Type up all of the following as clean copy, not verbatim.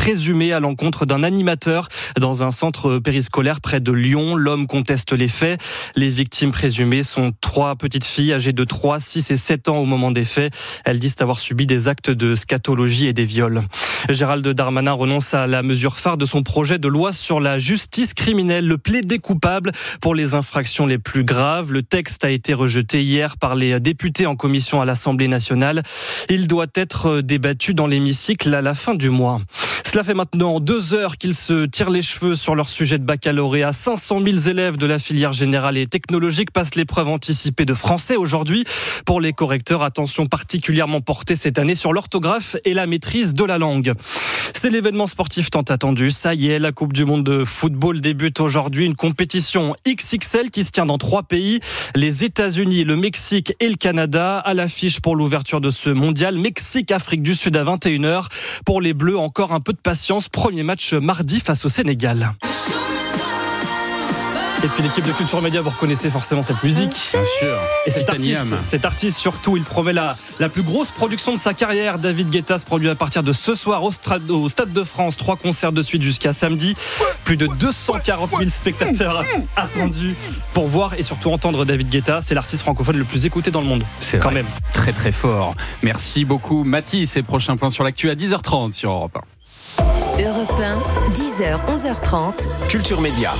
présumée à l'encontre d'un animateur dans un centre périscolaire près de Lyon. L'homme conteste les faits. Les victimes présumées sont 3 petites filles âgées de 3, 6 et 7 ans au moment des faits. Elles disent avoir subi des actes de scatologie et des viols. Gérald Darmanin renonce à la mesure phare de son projet de loi sur la justice criminelle, le plaider coupable pour les infractions les plus graves. Le texte a été rejeté hier par les députés en commission à l'Assemblée nationale. Il doit être débattu dans l'hémicycle à la fin du mois. Cela fait maintenant 2 heures qu'ils se tirent les cheveux sur leur sujet de baccalauréat. 500 000 élèves de la filière générale et technologique passent l'épreuve anticipée de français aujourd'hui. Pour les correcteurs, attention particulièrement portée cette année sur l'orthographe et la maîtrise de la langue. C'est l'événement sportif tant attendu. Ça y est, la Coupe du Monde de football débute aujourd'hui. Une compétition XXL qui se tient dans 3 pays. Les États-Unis, le Mexique et le Canada. À l'affiche pour l'ouverture de ce mondial. Mexique-Afrique du Sud à 21h. Pour les Bleus, encore un peu de patience. Premier match mardi face au Sénégal. Et puis l'équipe de Culture Média, vous reconnaissez forcément cette musique. Bien sûr. Et cet artiste surtout, il promet la plus grosse production de sa carrière. David Guetta se produit à partir de ce soir au Stade de France. 3 concerts de suite jusqu'à samedi. Plus de 240 000 spectateurs attendus pour voir et surtout entendre David Guetta. C'est l'artiste francophone le plus écouté dans le monde. C'est quand même très très fort. Merci beaucoup Mathis. Et prochain point sur l'actu à 10h30 sur Europe 1. Europe 1, 10h, 11h30. Culture Média.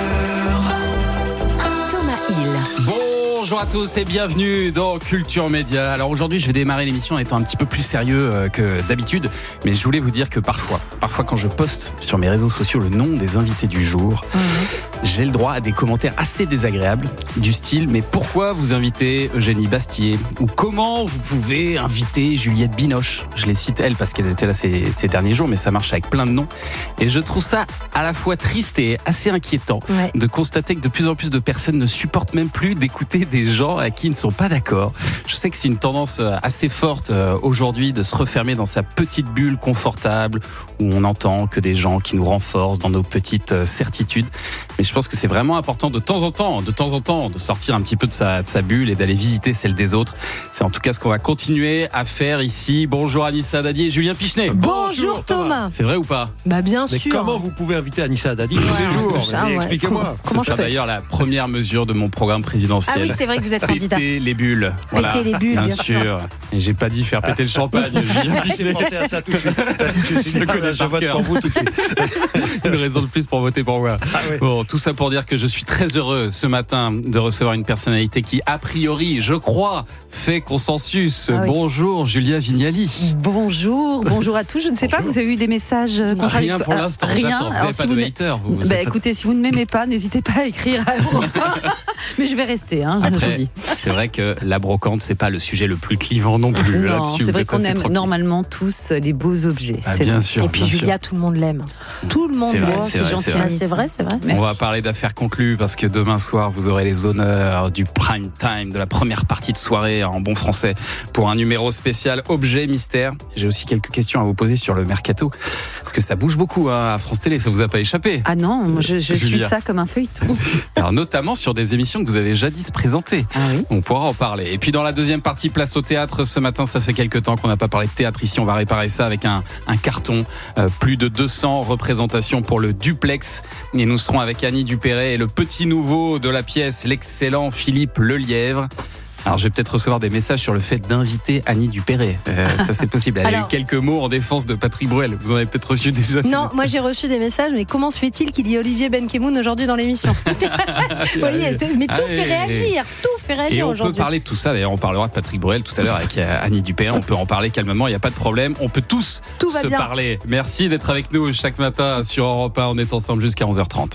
Bonjour à tous et bienvenue dans Culture Média. Alors aujourd'hui, je vais démarrer l'émission en étant un petit peu plus sérieux que d'habitude, mais je voulais vous dire que parfois quand je poste sur mes réseaux sociaux le nom des invités du jour, j'ai le droit à des commentaires assez désagréables du style « Mais pourquoi vous invitez Eugénie Bastier ?» ou « Comment vous pouvez inviter Juliette Binoche ?» Je les cite elles parce qu'elles étaient là ces derniers jours, mais ça marche avec plein de noms. Et je trouve ça à la fois triste et assez inquiétant de constater que de plus en plus de personnes ne supportent même plus d'écouter des gens à qui ils ne sont pas d'accord. Je sais que c'est une tendance assez forte aujourd'hui de se refermer dans sa petite bulle confortable où on n'entend que des gens qui nous renforcent dans nos petites certitudes. Mais je pense que c'est vraiment important de temps en temps de sortir un petit peu de sa bulle et d'aller visiter celle des autres. C'est en tout cas ce qu'on va continuer à faire ici. Bonjour Anissa Haddadi et Julien Pichenet. Bonjour Thomas. C'est vrai ou pas ? Bah bien mais sûr. Comment vous pouvez inviter Anissa Haddadi tous les jours ? Expliquez-moi. C'est ça d'ailleurs la première mesure de mon programme précisional. Ah oui, c'est vrai que vous êtes candidat. Péter les bulles. Voilà. Péter les bulles, bien sûr. Et j'ai pas dit faire péter le champagne. J'ai pensé à ça tout de suite. Je vote pour vous tout de suite. Une raison de plus pour voter pour moi. Ah oui. Bon, tout ça pour dire que je suis très heureux ce matin de recevoir une personnalité qui, a priori, je crois, fait consensus. Ah oui. Bonjour Julia Vignali. Bonjour à tous. Je ne sais pas, vous avez eu des messages contradictoires ? Rien pour l'instant, j'attends. Vous n'avez pas de haters, vous écoutez, si vous ne m'aimez pas, n'hésitez pas à écrire à Europe 1. Mais je vais rester, je vous dis. C'est vrai que la brocante, c'est pas le sujet le plus clivant non plus. Non, là-dessus, c'est vrai qu'on aime tranquille. normalement tous les beaux objets. Bien sûr. Et puis Julia, tout le monde l'aime. Tout le monde l'aime, c'est gentil. C'est vrai. On va parler d'affaires conclues parce que demain soir, vous aurez les honneurs du prime time, de la première partie de soirée en bon français pour un numéro spécial objet mystère. J'ai aussi quelques questions à vous poser sur le mercato. Parce que ça bouge beaucoup à France Télé, ça vous a pas échappé ? Ah non, moi je suis ça comme un feuilleton. Alors notamment sur des émissions que vous avez jadis présentées. Ah oui. On pourra en parler. Et puis dans la deuxième partie, place au théâtre. Ce matin, ça fait quelques temps qu'on n'a pas parlé de théâtre ici. On va réparer ça avec un carton. Plus de 200 représentations pour le duplex. Et nous serons avec Annie Dupéret et le petit nouveau de la pièce, l'excellent Philippe Lelièvre. Alors je vais peut-être recevoir des messages sur le fait d'inviter Annie Dupéret. Ça c'est possible. Elle a eu quelques mots en défense de Patrick Bruel. Vous en avez peut-être reçu déjà. Non, moi j'ai reçu des messages, mais comment se fait-il qu'il y ait Olivier Benkemoun aujourd'hui dans l'émission ? Vous voyez, mais tout fait réagir, aujourd'hui. Et on peut parler de tout ça, d'ailleurs on parlera de Patrick Bruel tout à l'heure avec Annie Dupéret. On peut en parler calmement, il n'y a pas de problème. On peut tous se parler. Merci d'être avec nous chaque matin sur Europe 1. On est ensemble jusqu'à 11h30.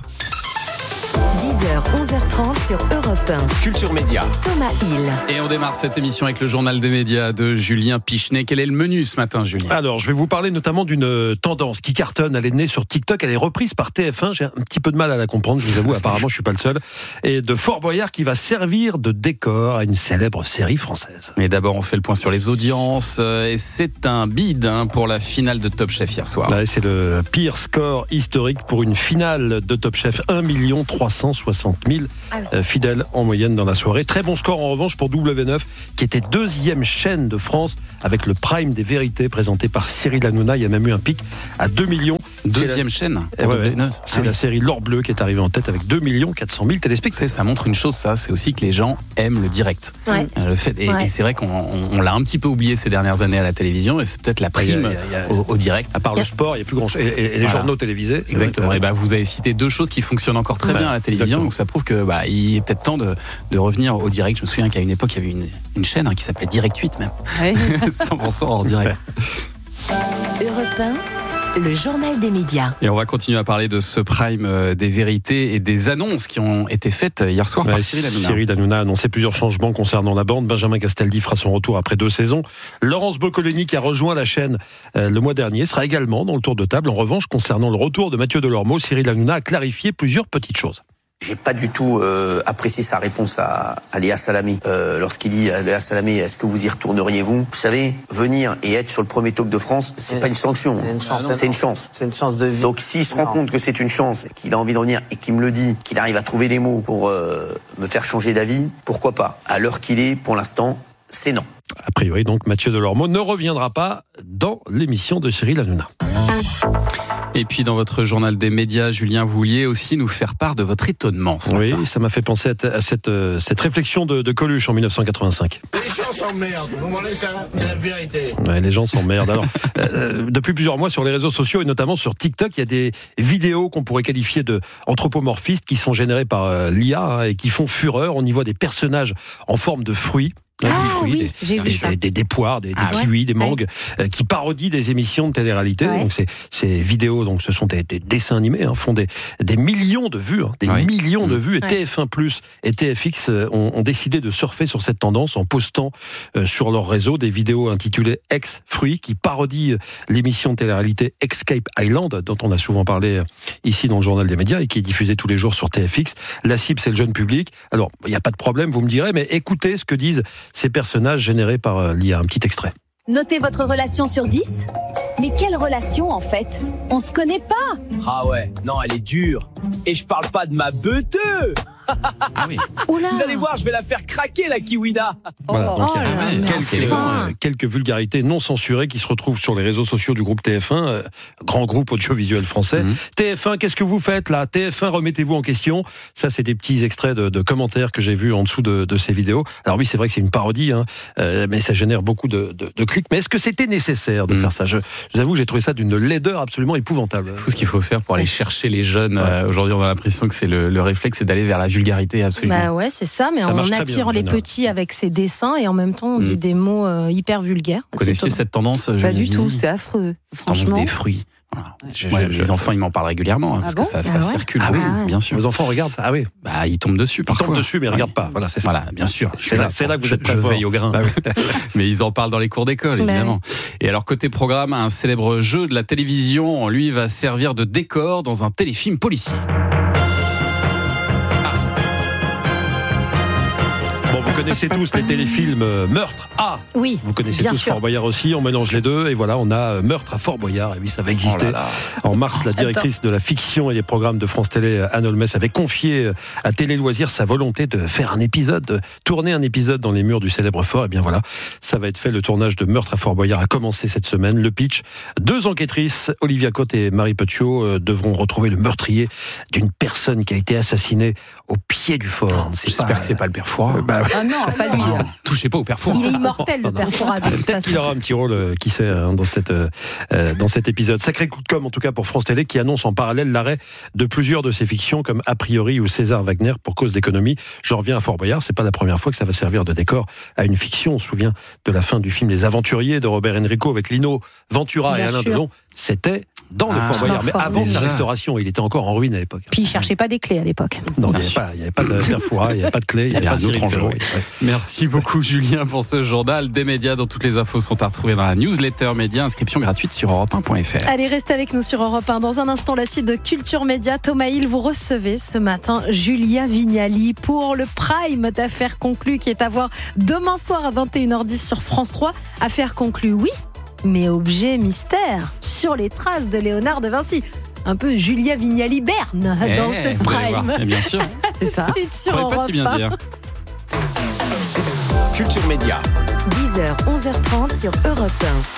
10h, 11h30 sur Europe 1. Culture Média. Thomas Hill. Et on démarre cette émission avec le journal des médias de Julien Pichenet. Quel est le menu ce matin, Julien ? Alors, je vais vous parler notamment d'une tendance qui cartonne. Elle est née sur TikTok, elle est reprise par TF1. J'ai un petit peu de mal à la comprendre, je vous avoue. Apparemment, je suis pas le seul. Et de Fort Boyard qui va servir de décor à une célèbre série française. Mais d'abord, on fait le point sur les audiences. Et c'est un bide pour la finale de Top Chef hier soir. Là, c'est le pire score historique pour une finale de Top Chef. 1 360 60 000 fidèles en moyenne dans la soirée. Très bon score en revanche pour W9, qui était deuxième chaîne de France avec le prime des vérités présenté par Cyril Hanouna. Il y a même eu un pic à 2 millions. Deuxième chaîne. C'est la série L'Or Bleu qui est arrivée en tête avec 2 400 000 téléspectateurs. Ça montre une chose, ça, c'est aussi que les gens aiment le direct. Ouais. Le fait, et c'est vrai qu'on l'a un petit peu oublié ces dernières années à la télévision, et c'est peut-être la prime au direct. À part le sport, il n'y a plus grand-chose. Et les journaux télévisés. Exactement. Et vous avez cité deux choses qui fonctionnent encore très bien à la télévision, exactement. Donc ça prouve que il est peut-être temps de revenir au direct. Je me souviens qu'à une époque, il y avait une chaîne qui s'appelait Direct 8 même. Ouais. 100% en direct. Europe 1, le journal des médias. Et on va continuer à parler de ce prime des vérités et des annonces qui ont été faites hier soir par Cyril Hanouna. Cyril Hanouna a annoncé plusieurs changements concernant la bande. Benjamin Castaldi fera son retour après 2 saisons. Laurence Boccolini, qui a rejoint la chaîne le mois dernier, sera également dans le tour de table. En revanche, concernant le retour de Mathieu Delormeau, Cyril Hanouna a clarifié plusieurs petites choses. J'ai pas du tout apprécié sa réponse à Léa Salamé. Lorsqu'il dit à Léa Salamé, est-ce que vous y retourneriez vous ? Vous savez, venir et être sur le premier talk de France, c'est pas une sanction. C'est une chance. C'est une chance. C'est une chance de vie. Donc s'il se rend compte que c'est une chance, qu'il a envie de revenir et qu'il me le dit, qu'il arrive à trouver les mots pour me faire changer d'avis, pourquoi pas ? À l'heure qu'il est, pour l'instant, c'est non. A priori, donc, Mathieu Delormeau ne reviendra pas dans l'émission de Cyril Hanouna. Et puis dans votre journal des médias, Julien, vous vouliez aussi nous faire part de votre étonnement ce matin. Oui, ça m'a fait penser à cette réflexion de Coluche en 1985. Les gens s'emmerdent, vous m'en laissez c'est la vérité. Ouais, les gens s'emmerdent. Alors, depuis plusieurs mois sur les réseaux sociaux et notamment sur TikTok, il y a des vidéos qu'on pourrait qualifier de anthropomorphistes qui sont générées par l'IA et qui font fureur. On y voit des personnages en forme de fruits. Oui, j'ai vu ça. Des poires, des kiwis, des mangues, qui parodient des émissions de télé-réalité. Ouais. Donc ces vidéos, donc ce sont des dessins animés, font des millions de vues, millions de vues. Et TF1+ et TFX ont décidé de surfer sur cette tendance en postant sur leur réseau des vidéos intitulées Ex-Fruits, qui parodient l'émission de télé-réalité Escape Island, dont on a souvent parlé ici dans le journal des médias et qui est diffusée tous les jours sur TFX. La cible, c'est le jeune public. Alors, il n'y a pas de problème, vous me direz, mais écoutez ce que disent ces personnages générés par l'IA. Un petit extrait. Notez votre relation sur 10. Mais quelle relation en fait ? On se connaît pas. Ah ouais, non, elle est dure. Et je parle pas de ma beuteux. Ah oui. Vous allez voir, je vais la faire craquer la kiwina. Voilà, donc il y a quelques vulgarités non censurées qui se retrouvent sur les réseaux sociaux du groupe TF1, grand groupe audiovisuel français. TF1, qu'est-ce que vous faites là ? TF1, remettez-vous en question. Ça, c'est des petits extraits de commentaires que j'ai vus en dessous de ces vidéos. Alors oui, c'est vrai que c'est une parodie, mais ça génère beaucoup de clics. Mais est-ce que c'était nécessaire de faire ça ? Je vous avoue que j'ai trouvé ça d'une laideur absolument épouvantable. C'est fou ce qu'il faut faire pour aller chercher les jeunes. Aujourd'hui, on a l'impression que c'est le réflexe, c'est d'aller vers la vulgarité absolument. Bah ouais, c'est ça, mais on attire les petits avec ses dessins et en même temps on dit des mots hyper vulgaires. Vous connaissiez cette tendance, Pas du tout, c'est affreux. Franchement, des fruits. Voilà. Les enfants, ils m'en parlent régulièrement parce que ça circule. Ah oui, bien sûr. Vos enfants regardent ça. Ah oui. Ils tombent dessus parfois. Ils tombent dessus, mais ils regardent pas. Voilà, c'est ça. Voilà, bien sûr. C'est là que vous êtes très je fort. veille au grain. Bah oui. Mais ils en parlent dans les cours d'école, évidemment. Et alors côté programme, un célèbre jeu de la télévision, lui, va servir de décor dans un téléfilm policier. Bon, vous connaissez tous les téléfilms Meurtre à. Oui. Vous connaissez tous Fort Boyard aussi. On mélange les deux et voilà, on a Meurtre à Fort Boyard. Et oui, ça va exister. En mars, la directrice de la fiction et des programmes de France Télé, Anne Olmes, avait confié à Télé Loisirs sa volonté de faire un épisode, de tourner un épisode dans les murs du célèbre fort. Et bien voilà, ça va être fait. Le tournage de Meurtre à Fort Boyard a commencé cette semaine. Le pitch, 2 enquêtrices, Olivia Cotte et Marie Petiot, devront retrouver le meurtrier d'une personne qui a été assassinée au pied du fort. J'espère que c'est pas le père Fouras. Ah non, pas lui. Touchez pas au père Fouras. Il est immortel, le père Fouras. Peut-être qu'il aura un petit rôle, qui sait, dans cet épisode. Sacré coup de com', en tout cas, pour France Télé, qui annonce en parallèle l'arrêt de plusieurs de ses fictions, comme A priori ou César Wagner, pour cause d'économie. Je reviens à Fort Boyard, c'est pas la première fois que ça va servir de décor à une fiction. On se souvient de la fin du film Les Aventuriers de Robert Enrico avec Lino Ventura et Alain Delon. C'était dans le Fort Boyard, mais avant sa restauration. Il était encore en ruine à l'époque. Puis il cherchait pas des clés à l'époque. Non, il n'y avait pas de père Fouras, il n'y avait pas de clés, il n'y avait pas de autre enjeu. Merci beaucoup Julien pour ce journal des médias dont toutes les infos sont à retrouver dans la newsletter média. Inscription gratuite sur europe1.fr. Allez, restez avec nous sur Europe 1. Dans un instant, la suite de Culture Média. Thomas Hill, vous recevez ce matin Julia Vignali pour le Prime d'Affaires conclues qui est à voir demain soir à 21h10 sur France 3. Affaires conclues, oui, mais objet mystère sur les traces de Léonard de Vinci. Un peu Julia Vignali Berne dans ce Prime. Bien sûr. tout de suite sur On pourrait pas Europe si bien 1. dire. Culture Média. 10h, 11h30 sur Europe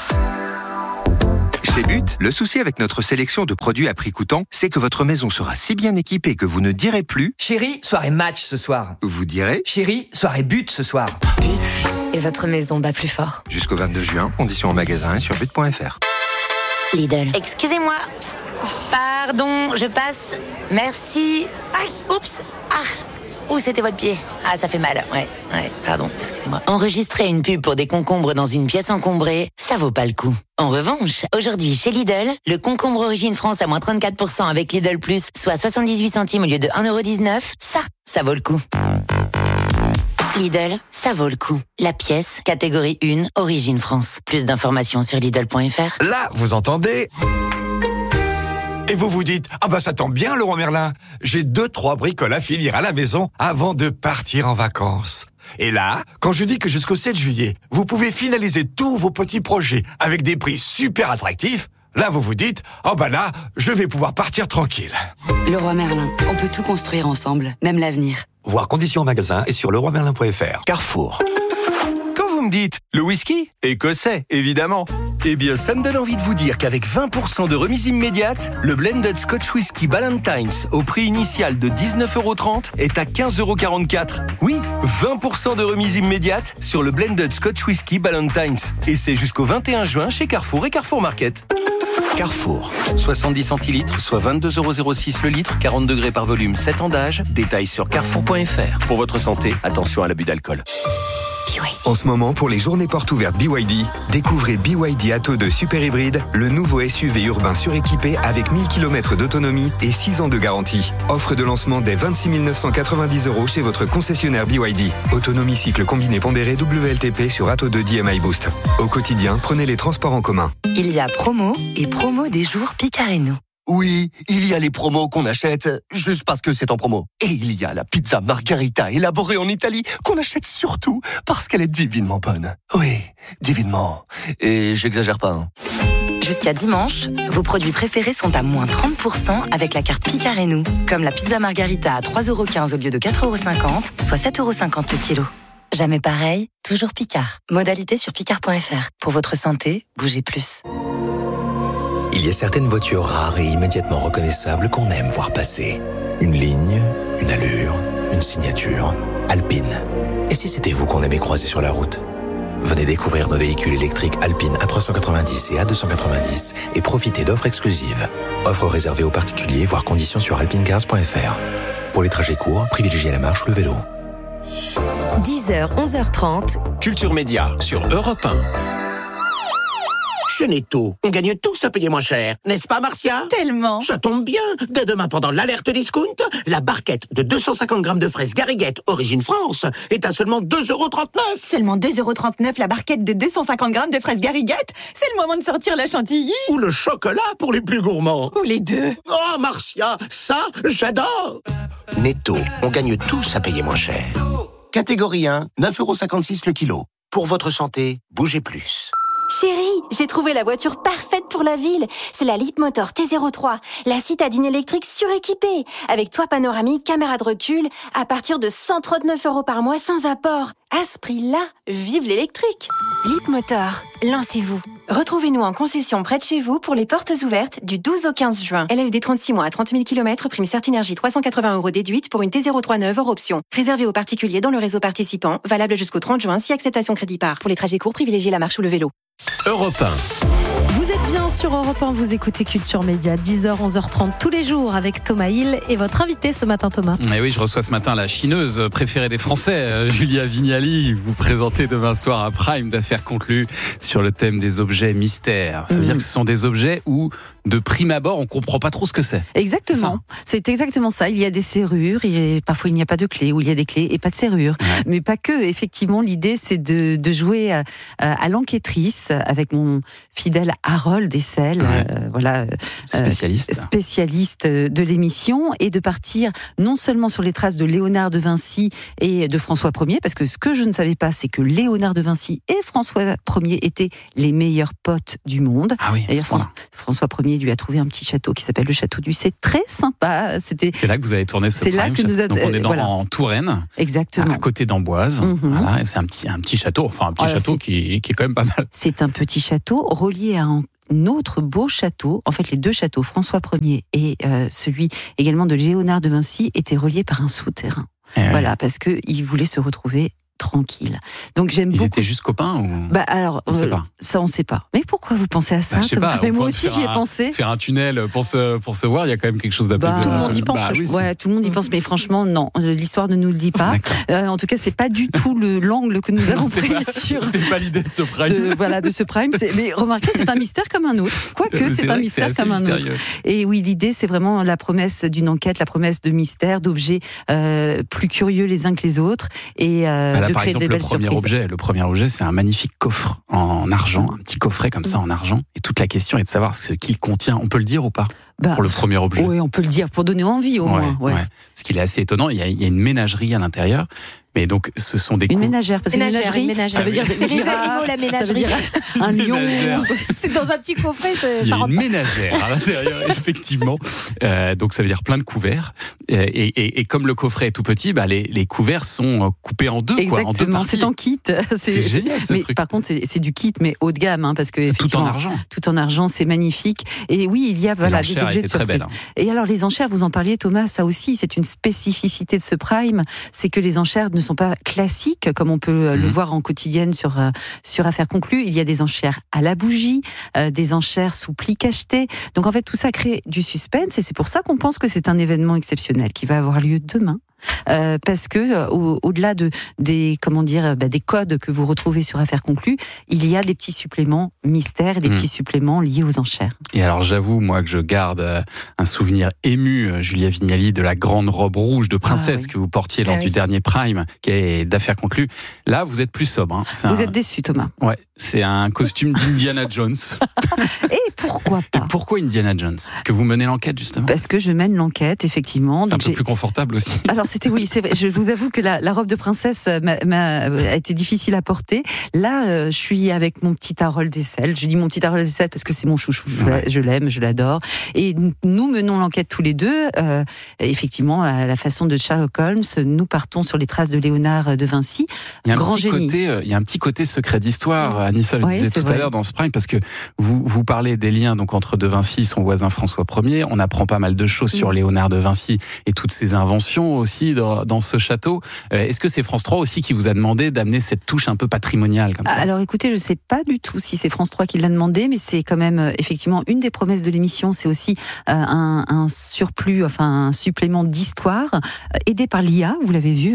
1. Chez But, le souci avec notre sélection de produits à prix coûtant, c'est que votre maison sera si bien équipée que vous ne direz plus « Chérie, soirée match ce soir. » Vous direz « Chérie, soirée but ce soir. » But, et votre maison bat plus fort. Jusqu'au 22 juin, conditions en magasin et sur but.fr. Lidl. Excusez-moi. Pardon, je passe. Merci. Aïe, oups. Où c'était votre pied? Ah, ça fait mal. Ouais, pardon, excusez-moi. Enregistrer une pub pour des concombres dans une pièce encombrée, ça vaut pas le coup. En revanche, aujourd'hui, chez Lidl, le concombre Origine France à moins 34% avec Lidl Plus, soit 78 centimes au lieu de 1,19€, ça vaut le coup. Lidl, ça vaut le coup. La pièce, catégorie 1, Origine France. Plus d'informations sur Lidl.fr. Là, vous entendez ? Et vous vous dites, ah bah ça tombe bien Leroy Merlin, j'ai 2-3 bricoles à finir à la maison avant de partir en vacances. Et là, quand je dis que jusqu'au 7 juillet, vous pouvez finaliser tous vos petits projets avec des prix super attractifs, là vous vous dites, oh bah là, je vais pouvoir partir tranquille. Leroy Merlin, on peut tout construire ensemble, même l'avenir. Voir conditions en magasin et sur leroymerlin.fr. Carrefour. Quand vous me dites le whisky, écossais, évidemment. Eh bien, ça me donne envie de vous dire qu'avec 20% de remise immédiate, le blended Scotch Whisky Ballantines au prix initial de 19,30€ est à 15,44€. Oui, 20% de remise immédiate sur le blended Scotch Whisky Ballantines. Et c'est jusqu'au 21 juin chez Carrefour et Carrefour Market. Carrefour, 70 centilitres, soit 22,06€ le litre, 40 degrés par volume, 7 ans d'âge. Détails sur carrefour.fr. Pour votre santé, attention à l'abus d'alcool. En ce moment, pour les journées portes ouvertes BYD, découvrez BYD Atto 2 Super Hybride, le nouveau SUV urbain suréquipé avec 1000 km d'autonomie et 6 ans de garantie. Offre de lancement dès 26 990€ chez votre concessionnaire BYD. Autonomie cycle combiné pondéré WLTP sur Atto 2 DMI Boost. Au quotidien, prenez les transports en commun. Il y a promo et promo des jours Picareno. Oui, il y a les promos qu'on achète juste parce que c'est en promo. Et il y a la pizza margarita élaborée en Italie qu'on achète surtout parce qu'elle est divinement bonne. Oui, divinement. Et j'exagère pas, hein. Jusqu'à dimanche, vos produits préférés sont à moins 30% avec la carte Picareno. Comme la pizza margarita à 3,15€ au lieu de 4,50€, soit 7,50€ le kilo. Jamais pareil, toujours Picard. Modalité sur picard.fr. Pour votre santé, bougez plus. Il y a certaines voitures rares et immédiatement reconnaissables qu'on aime voir passer. Une ligne, une allure, une signature. Alpine. Et si c'était vous qu'on aimait croiser sur la route ? Venez découvrir nos véhicules électriques Alpine A390 et A290 et profitez d'offres exclusives. Offres réservées aux particuliers, voire conditions sur alpinecars.fr. Pour les trajets courts, privilégiez la marche ou le vélo. 10h, 11h30. Culture Média sur Europe 1. Chez Netto, on gagne tous à payer moins cher, n'est-ce pas Marcia? Tellement. Ça tombe bien. Dès demain pendant l'alerte discount, la barquette de 250 grammes de fraises Garriguette Origine France est à seulement 2,39€. Seulement 2,39€ la barquette de 250 grammes de fraises Garriguette. C'est le moment de sortir la chantilly. Ou le chocolat pour les plus gourmands. Ou les deux. Oh Marcia, ça j'adore. Netto, on gagne tous à payer moins cher. Catégorie 1, 9,56€ le kilo. Pour votre santé, bougez plus. Chérie, j'ai trouvé la voiture parfaite pour la ville. C'est la Leapmotor T03, la citadine électrique suréquipée, avec toit panoramique, caméra de recul, à partir de 139€ par mois sans apport. À ce prix-là, vive l'électrique. Leapmotor, lancez-vous. Retrouvez-nous en concession près de chez vous pour les portes ouvertes du 12 au 15 juin. LLD 36 mois à 30 000 km, prime Certinergie 380€ déduite pour une T03 neuve hors option. Réservé aux particuliers dans le réseau participant, valable jusqu'au 30 juin si acceptation crédit par. Pour les trajets courts, privilégiez la marche ou le vélo. Europe 1. Vous êtes bien sur Europe 1, vous écoutez Culture Média, 10h, 11h30 tous les jours avec Thomas Hill et votre invité ce matin, Thomas. Et oui, je reçois ce matin la chineuse préférée des Français, Julia Vignali. Vous présentez demain soir un prime d'affaires conclues sur le thème des objets mystères. Ça veut dire que ce sont des objets où, de prime abord, on ne comprend pas trop ce que c'est. Exactement, c'est exactement ça. Il y a des serrures, parfois il n'y a pas de clé, ou il y a des clés et pas de serrure. Ouais. Mais pas que, effectivement, l'idée c'est de jouer à l'enquêtrice avec mon fidèle Harold. Et Dessel, voilà, spécialiste de l'émission, et de partir non seulement sur les traces de Léonard de Vinci et de François Ier, parce que ce que je ne savais pas, c'est que Léonard de Vinci et François Ier étaient les meilleurs potes du monde. Ah oui, François Ier lui a trouvé un petit château qui s'appelle le château du Cé, très sympa. C'est là que vous avez tourné ce prime. Donc on est en Touraine, exactement, à côté d'Amboise. Voilà, et c'est un petit château, qui est quand même pas mal. C'est un petit château relié à un autre beau château. En fait, les deux châteaux, François Ier et celui également de Léonard de Vinci, étaient reliés par un souterrain. Voilà, parce qu'ils voulaient se retrouver tranquille. Donc j'aime beaucoup. Ils étaient juste copains ou... alors, ça on sait pas. Mais pourquoi vous pensez à ça? Je sais pas. Mais moi aussi j'y ai pensé. Faire un tunnel pour se voir, il y a quand même quelque chose d'un peu... Tout le monde y pense. Tout le monde y pense. Mais franchement, non. L'histoire ne nous le dit pas. En tout cas, c'est pas du tout l'angle que nous avons pris sur... C'est pas l'idée de ce prime. De ce prime. Mais remarquez, c'est un mystère comme un autre. Quoique, c'est un mystère comme un autre. Et oui, l'idée, c'est vraiment la promesse d'une enquête, la promesse de mystère, d'objets plus curieux les uns que les autres. Et par exemple, le premier objet, c'est un magnifique coffre en argent, un petit coffret comme ça en argent. Et toute la question est de savoir ce qu'il contient. On peut le dire ou pas? Pour le premier objet. Oui, on peut le dire pour donner envie au moins. Ouais. Parce qu'il est assez étonnant. Il y a une ménagerie à l'intérieur. Mais donc, ce sont des Une ménagère, parce que ménagerie, ça veut dire c'est les animaux, la ménagerie. Ça veut dire un lion. C'est dans un petit coffret, il y a une ménagère à l'intérieur, effectivement. Donc, ça veut dire plein de couverts. Et comme le coffret est tout petit, les couverts sont coupés en deux. Exactement, en deux parties. C'est en kit. C'est génial, ce truc. Par contre, c'est du kit, mais haut de gamme, parce que tout en argent. Tout en argent, c'est magnifique. Et oui, il y a des objets de surprise. Belle, Et alors, les enchères, vous en parliez, Thomas, ça aussi, c'est une spécificité de ce prime, c'est que les enchères ne sont pas classiques, comme on peut le voir en quotidienne sur Affaires conclues. Il y a des enchères à la bougie, des enchères sous pli cacheté. Donc en fait, tout ça crée du suspense, et c'est pour ça qu'on pense que c'est un événement exceptionnel qui va avoir lieu demain. Parce que au-delà des codes que vous retrouvez sur Affaires conclues, il y a des petits suppléments mystères et des petits suppléments liés aux enchères. Et alors j'avoue, moi, que je garde un souvenir ému, Julia Vignali, de la grande robe rouge de princesse que vous portiez lors du dernier prime, qui est d'Affaires conclues. Là, vous êtes plus sobre. Vous êtes déçu, Thomas. Ouais, c'est un costume d'Indiana Jones. Et pourquoi pas? Et pourquoi Indiana Jones? Parce que vous menez l'enquête, justement. Parce que je mène l'enquête, effectivement. C'est un peu plus confortable aussi. Alors c'est vrai. Je vous avoue que la robe de princesse a été difficile à porter. Là, je suis avec mon petit Harold Dessel. Je dis mon petit Harold Dessel parce que c'est mon chouchou. Je l'aime, je l'adore. Et nous menons l'enquête tous les deux. Effectivement, à la façon de Sherlock Holmes, nous partons sur les traces de Léonard de Vinci. Il y a un petit côté secret d'histoire. Anissa le disait tout à l'heure dans ce prime, parce que vous parlez des liens donc entre de Vinci et son voisin François Ier. On apprend pas mal de choses sur Léonard de Vinci et toutes ses inventions aussi dans ce château. Est-ce que c'est France 3 aussi qui vous a demandé d'amener cette touche un peu patrimoniale comme ça? Alors écoutez, je ne sais pas du tout si c'est France 3 qui l'a demandé, mais c'est quand même effectivement une des promesses de l'émission, c'est aussi un surplus, un supplément d'histoire aidé par l'IA, vous l'avez vu.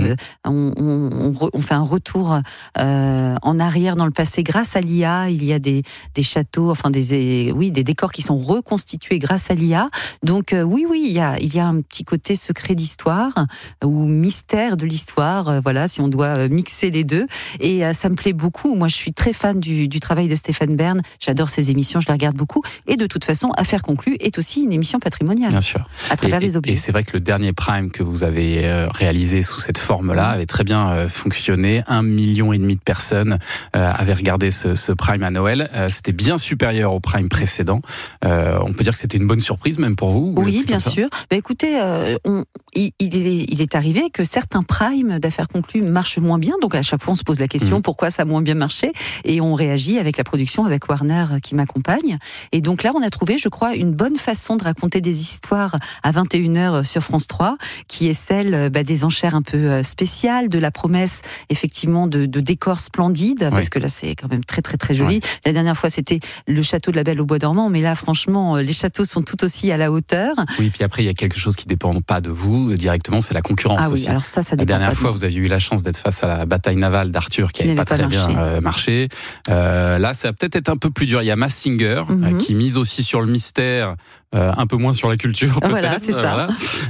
On fait un retour en arrière dans le passé grâce à l'IA. Il y a des châteaux, des décors qui sont reconstitués grâce à l'IA. Donc oui, il y a un petit côté secret d'histoire ou mystère de l'histoire, si on doit mixer les deux. Et ça me plaît beaucoup. Moi, je suis très fan du travail de Stéphane Bern. J'adore ses émissions, je les regarde beaucoup. Et de toute façon, Affaires conclues est aussi une émission patrimoniale. Bien sûr. À travers les objets. Et c'est vrai que le dernier prime que vous avez réalisé sous cette forme-là avait très bien fonctionné. 1,5 million de personnes avaient regardé ce prime à Noël. C'était bien supérieur au prime précédent. On peut dire que c'était une bonne surprise même pour vous? Oui, bien sûr. Écoutez, il est arrivé que certains primes d'Affaires conclues marchent moins bien. Donc à chaque fois, on se pose la question pourquoi ça a moins bien marché, et on réagit avec la production, avec Warner qui m'accompagne. Et donc là, on a trouvé, je crois, une bonne façon de raconter des histoires à 21h sur France 3, qui est celle des enchères un peu spéciales, de la promesse effectivement de décors splendides, parce que là c'est quand même très très très joli. La dernière fois, c'était le château de la Belle au Bois dormant, mais là franchement, les châteaux sont tout aussi à la hauteur. Oui, puis après il y a quelque chose qui dépend pas de vous, vous directement, c'est la concurrence Ah oui, aussi. alors ça La dépend dernière pas de fois, nous. vous aviez eu la chance d'être face à la bataille navale d'Arthur qui n'avait pas très bien marché. Là, ça va peut-être être un peu plus dur. Il y a Masked Singer qui mise aussi sur le mystère, un peu moins sur la culture. Voilà, c'est ça.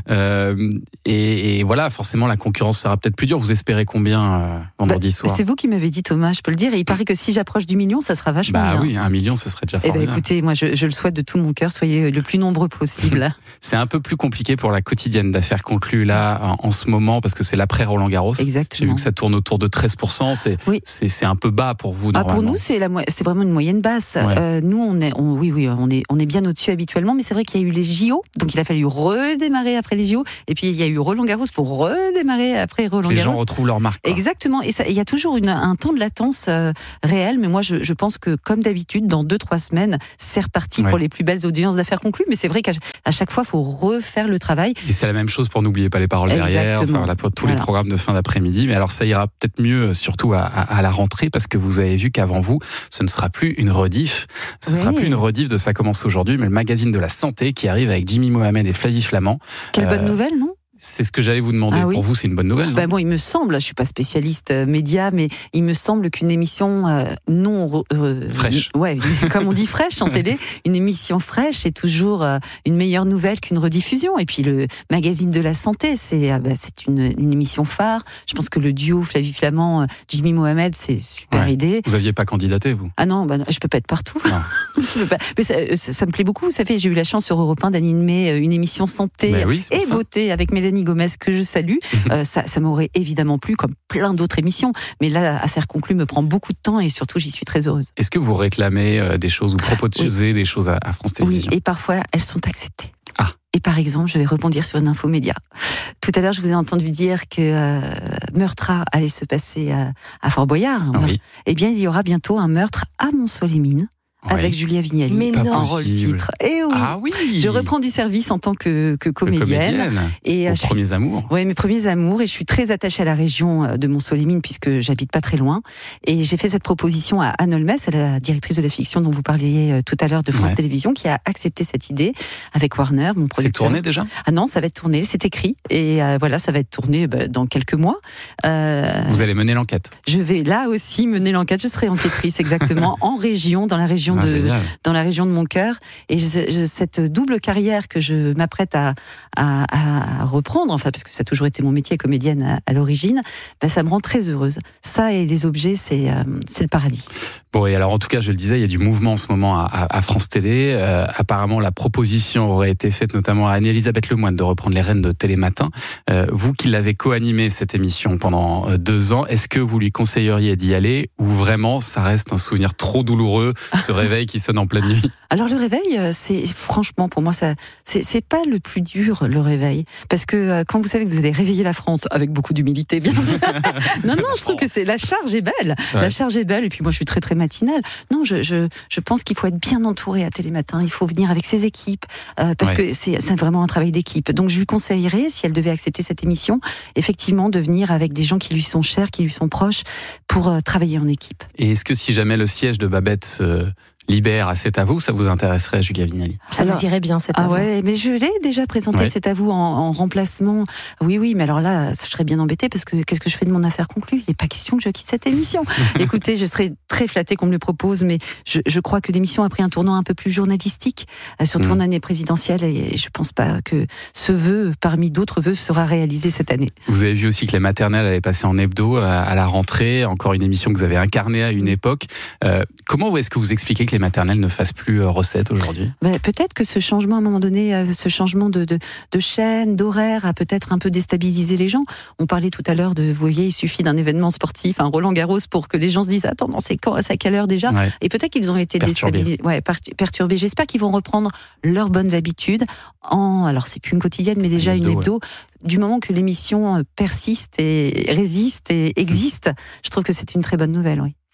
Et voilà, forcément, la concurrence sera peut-être plus dure. Vous espérez combien vendredi soir? C'est vous qui m'avez dit, Thomas, je peux le dire. Et il paraît que si j'approche du million, ça sera vachement bien. Oui, 1 million, ce serait déjà Eh formidable. ben, écoutez, moi, je le souhaite de tout mon cœur. Soyez le plus nombreux possible. C'est un peu plus compliqué pour la quotidienne d'affaires conclues là en ce moment parce que c'est l'après Roland Garros. Exactement. J'ai vu que ça tourne autour de 13%. C'est un peu bas pour vous normalement. Pour nous, c'est vraiment une moyenne basse. Ouais. Nous, on est bien au-dessus habituellement, mais c'est vrai qu'il y a eu les JO, donc il a fallu redémarrer après les JO, et puis il y a eu Roland Garros pour redémarrer après Roland Garros. Les gens retrouvent leur marque. Exactement, et il y a toujours un temps de latence réel, mais moi je pense que comme d'habitude, dans 2-3 semaines, c'est reparti pour les plus belles audiences d'affaires conclues, mais c'est vrai qu'à chaque fois, il faut refaire le travail. Et c'est la même chose pour N'oubliez pas les paroles derrière, pour tous les programmes de fin d'après-midi, mais alors ça ira peut-être mieux surtout à la rentrée, parce que vous avez vu qu'avant vous, ce ne sera plus une rediff, sera plus une rediff de Ça commence aujourd'hui, mais le magazine de la santé qui arrive avec Jimmy Mohamed et Flavie Flamand. Quelle bonne nouvelle, non ? C'est ce que j'allais vous demander. Pour vous, c'est une bonne nouvelle, non ? Moi, il me semble, je suis pas spécialiste média, mais il me semble qu'une émission non fraîche, comme on dit fraîche en télé, une émission fraîche est toujours une meilleure nouvelle qu'une rediffusion. Et puis le magazine de la santé, c'est une émission phare. Je pense que le duo Flavie Flamand, Jimmy Mohamed, c'est super idée. Vous aviez pas candidaté, vous ? Ah non, je peux pas être partout. Je peux pas. Mais ça me plaît beaucoup. Vous savez, j'ai eu la chance sur Europe 1 d'animer une émission santé et beauté avec Mélanie Gomez, que je salue. Ça m'aurait évidemment plu, comme plein d'autres émissions. Mais là, Affaires conclues me prend beaucoup de temps et surtout, j'y suis très heureuse. Est-ce que vous réclamez des choses ou proposez des choses à France Télévisions ? Oui, et parfois, elles sont acceptées. Et par exemple, je vais rebondir sur une info média. Tout à l'heure, je vous ai entendu dire que Meurtra allait se passer à Fort Boyard. Eh bien, il y aura bientôt un meurtre à Montceau-les-Mines. Avec Julia Vignali, mais non, en rôle titre. Et oui, je reprends du service en tant que comédienne. Et vos premiers amours. Oui, mes premiers amours. Et je suis très attachée à la région de Montceau-les-Mines puisque j'habite pas très loin. Et j'ai fait cette proposition à Anne Olmes, la directrice de la fiction dont vous parliez tout à l'heure de France Télévisions, qui a accepté cette idée avec Warner, mon producteur. C'est tourné déjà ? Ah non, ça va être tourné, c'est écrit. Et voilà, ça va être tourné dans quelques mois. Vous allez mener l'enquête ? Je vais là aussi mener l'enquête. Je serai enquêtrice exactement en région, dans la région dans la région de mon cœur, et cette double carrière que je m'apprête à reprendre, parce que ça a toujours été mon métier comédienne à l'origine, ça me rend très heureuse. Ça et les objets, c'est le paradis. Bon, et alors en tout cas, je le disais, il y a du mouvement en ce moment à France Télé. Apparemment, la proposition aurait été faite notamment à Anne-Elisabeth Lemoine de reprendre les rênes de Télématin. Vous qui l'avez co-animé cette émission pendant 2 ans, est-ce que vous lui conseilleriez d'y aller, ou vraiment ça reste un souvenir trop douloureux, ce réveil qui sonne en pleine nuit? Alors le réveil, c'est franchement pour moi c'est pas le plus dur, le réveil, parce que quand vous savez que vous allez réveiller la France avec beaucoup d'humilité, bien sûr. non, je trouve que la charge est belle. Ouais. La charge est belle, et puis moi je suis très très matinale. Non, je pense qu'il faut être bien entouré à Télématin. Il faut venir avec ses équipes parce que c'est vraiment un travail d'équipe. Donc je lui conseillerais, si elle devait accepter cette émission, effectivement de venir avec des gens qui lui sont chers, qui lui sont proches, pour travailler en équipe. Et est-ce que si jamais le siège de Babette se libère à C'est à vous, ça vous intéresserait, Julia Vignali? Ça vous irait bien, C'est à vous. Ouais, mais je l'ai déjà présenté, C'est à vous en remplacement. Oui, mais alors là, je serais bien embêtée parce que qu'est-ce que je fais de mon affaire conclue? Il n'est pas question que je quitte cette émission. Écoutez, je serais très flattée qu'on me le propose, mais je crois que l'émission a pris un tournant un peu plus journalistique, surtout en année présidentielle, et je pense pas que ce vœu, parmi d'autres vœux, sera réalisé cette année. Vous avez vu aussi que les maternelles allaient passer en hebdo à la rentrée, encore une émission que vous avez incarnée à une époque. Comment est-ce que vous expliquez que les maternelles ne fassent plus recette aujourd'hui? Peut-être que ce changement, à un moment donné, ce changement de chaîne, d'horaire, a peut-être un peu déstabilisé les gens. On parlait tout à l'heure vous voyez, il suffit d'un événement sportif, un Roland Garros, pour que les gens se disent, attends, non, c'est quand, c'est à quelle heure déjà? Et peut-être qu'ils ont été déstabilisés, perturbés. J'espère qu'ils vont reprendre leurs bonnes habitudes alors c'est plus une quotidienne, mais déjà une hebdo. Du moment que l'émission persiste et résiste et existe, je trouve que c'est une très bonne nouvelle, oui.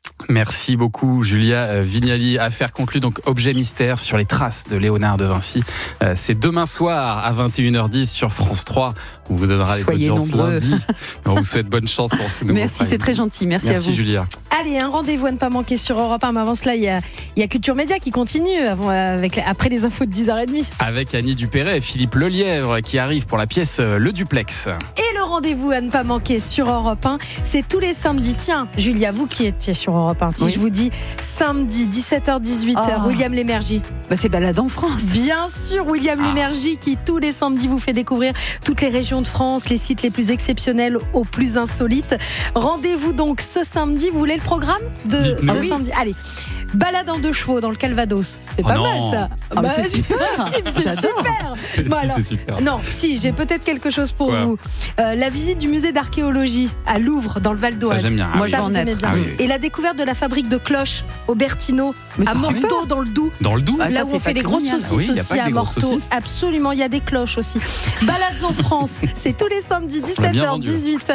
Merci beaucoup Julia Vignali. Affaire conclue, donc objet mystère sur les traces de Léonard de Vinci. C'est demain soir à 21h10 sur France 3. On vous donnera Soyez les audiences nombreux. lundi. On vous souhaite bonne chance pour ce nouveau Merci, Prime. c'est très gentil. Merci à vous. Julia. Allez, un rendez-vous à ne pas manquer sur Europe 1. Mais avant cela, il y a Culture Média qui continue après les infos de 10h30. Avec Annie Dupéret et Philippe Lelièvre qui arrivent pour la pièce Le Duplex. Et le rendez-vous à ne pas manquer sur Europe 1, c'est tous les samedis. Tiens, Julia, vous qui étiez sur Europe 1, si Oui. je vous dis samedi 17h-18h, William Lémergie. C'est Balade en France. Bien sûr, William Lémergie qui tous les samedis vous fait découvrir toutes les régions de France, les sites les plus exceptionnels aux plus insolites. Rendez-vous donc ce samedi. Vous voulez le programme de samedi? Allez. Balade en 2 chevaux dans le Calvados. C'est pas mal ça. Ah bah, c'est super. C'est J'adore. super. Bon, alors, c'est super. non, si, j'ai peut-être quelque chose pour vous. La visite du musée d'archéologie à Louvre dans le Val d'Oise. Ça, j'aime bien. Moi, je vais vous en aimez être. bien. Ah oui. Et la découverte de la fabrique de cloches au Bertino Mais à c'est Morteau super. dans le Doubs. Dans le Doubs Ah, Là ça, où c'est on fait des grosses patrimonial. saucisses Oui, il y a aussi pas que à des grosses Morteau. saucisses. Absolument, il y a des cloches aussi. Balades en France, c'est tous les samedis On a bien vendu. 17h-18h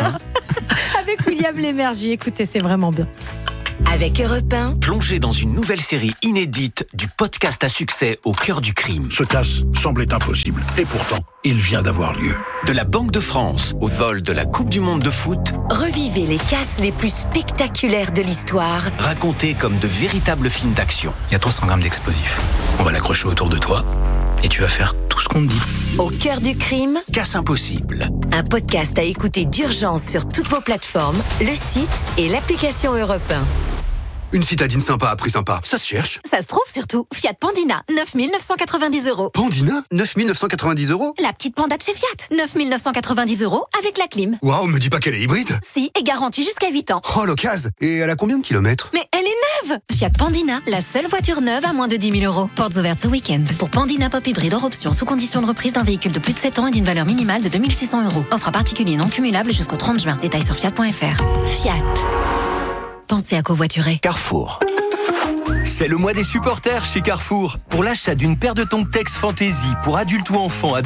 avec William Lémergie. Écoutez, c'est vraiment bien. Avec Europe 1, Plongez dans une nouvelle série inédite du podcast à succès Au cœur du crime. Ce casse semblait impossible. Et pourtant, il vient d'avoir lieu. De la Banque de France au vol de la Coupe du Monde de foot, revivez les casses les plus spectaculaires de l'histoire. racontés comme de véritables films d'action. Il y a 300 grammes d'explosifs. On va l'accrocher autour de toi et tu vas faire tout ce qu'on te dit. Au cœur du crime, Casse impossible. un podcast à écouter d'urgence sur toutes vos plateformes, le site et l'application Europe 1. Une citadine sympa à prix sympa, ça se cherche. Ça se trouve surtout. Fiat Pandina, 9 990 €. Pandina, 9 990 €. La petite panda de chez Fiat, 9 990 € avec la clim. Waouh, me dis pas qu'elle est hybride. Si, et garantie jusqu'à 8 ans. Oh, l'occasion. Et elle a combien de kilomètres? Mais elle est neuve! Fiat Pandina, la seule voiture neuve à moins de 10 000 €. Portes ouvertes ce week-end. Pour Pandina Pop Hybride hors option, sous condition de reprise d'un véhicule de plus de 7 ans et d'une valeur minimale de 2 600 €. Offre à particulier non cumulable jusqu'au 30 juin. Détails sur fiat.fr. Fiat. Pensez à covoiturer. Carrefour. C'est le mois des supporters chez Carrefour. Pour l'achat d'une paire de tongs Tex Fantasy pour adultes ou enfants à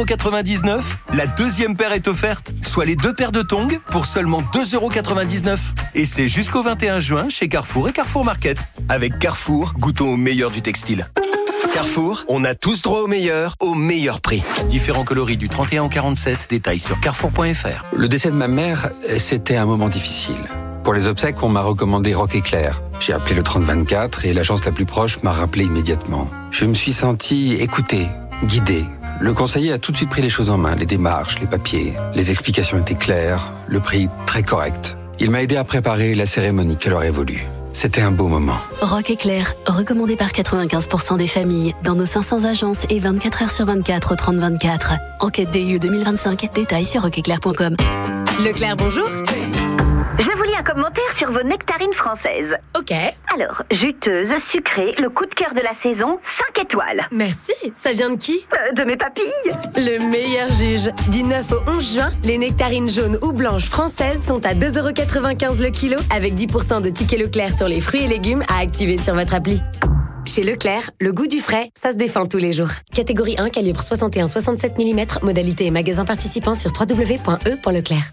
2,99 €, la deuxième paire est offerte, soit les 2 paires de tongs pour seulement 2,99 €. Et c'est jusqu'au 21 juin chez Carrefour et Carrefour Market. Avec Carrefour, goûtons au meilleur du textile. Carrefour, on a tous droit au meilleur prix. Différents coloris du 31 au 47, détails sur carrefour.fr. Le décès de ma mère, c'était un moment difficile. Pour les obsèques, on m'a recommandé Rock Éclair. J'ai appelé le 3024 et l'agence la plus proche m'a rappelé immédiatement. Je me suis senti écouté, guidé. Le conseiller a tout de suite pris les choses en main, les démarches, les papiers. Les explications étaient claires, le prix très correct. Il m'a aidé à préparer la cérémonie qu'elle aurait voulu. C'était un beau moment. Rock Éclair, recommandé par 95% des familles, dans nos 500 agences et 24 heures sur 24 au 3024. Enquête DIE 2025, détails sur rockeclair.com. Leclerc, bonjour. Je vous lis un commentaire sur vos nectarines françaises. Ok. Alors, juteuse, sucrée, le coup de cœur de la saison, 5 étoiles. Merci. Ça vient de qui? De mes papilles. Le meilleur juge. Du 9 au 11 juin, les nectarines jaunes ou blanches françaises sont à 2,95 € le kilo, avec 10% de tickets Leclerc sur les fruits et légumes à activer sur votre appli. Chez Leclerc, le goût du frais, ça se défend tous les jours. Catégorie 1, calibre 61-67 mm, modalité et magasin participant sur www.e.leclerc.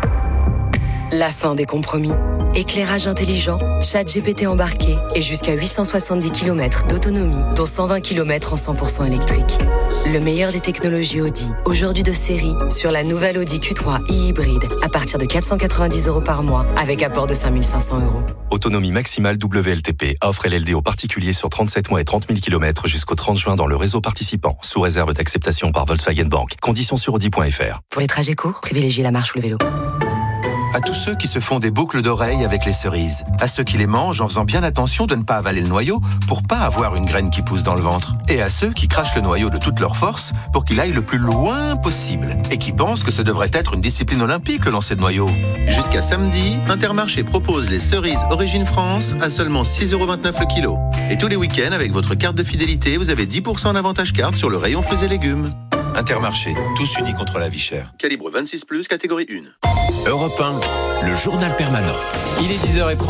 La fin des compromis. Éclairage intelligent, ChatGPT embarqué et jusqu'à 870 km d'autonomie, dont 120 km en 100% électrique. Le meilleur des technologies Audi, aujourd'hui de série, sur la nouvelle Audi Q3 e-hybride, à partir de 490 € par mois, avec apport de 5 500 €. Autonomie maximale WLTP. Offre LLD aux particuliers sur 37 mois et 30 000 km jusqu'au 30 juin dans le réseau participant, sous réserve d'acceptation par Volkswagen Bank. Conditions sur Audi.fr. Pour les trajets courts, privilégiez la marche ou le vélo. À tous ceux qui se font des boucles d'oreilles avec les cerises. À ceux qui les mangent en faisant bien attention de ne pas avaler le noyau pour pas avoir une graine qui pousse dans le ventre. Et à ceux qui crachent le noyau de toute leur force pour qu'il aille le plus loin possible. Et qui pensent que ça devrait être une discipline olympique, le lancer de noyau. Jusqu'à samedi, Intermarché propose les cerises Origine France à seulement 6,29 € le kilo. Et tous les week-ends, avec votre carte de fidélité, vous avez 10% d'avantage carte sur le rayon fruits et légumes. Intermarché, tous unis contre la vie chère. Calibre 26+, catégorie 1. Europe 1, le journal permanent. Il est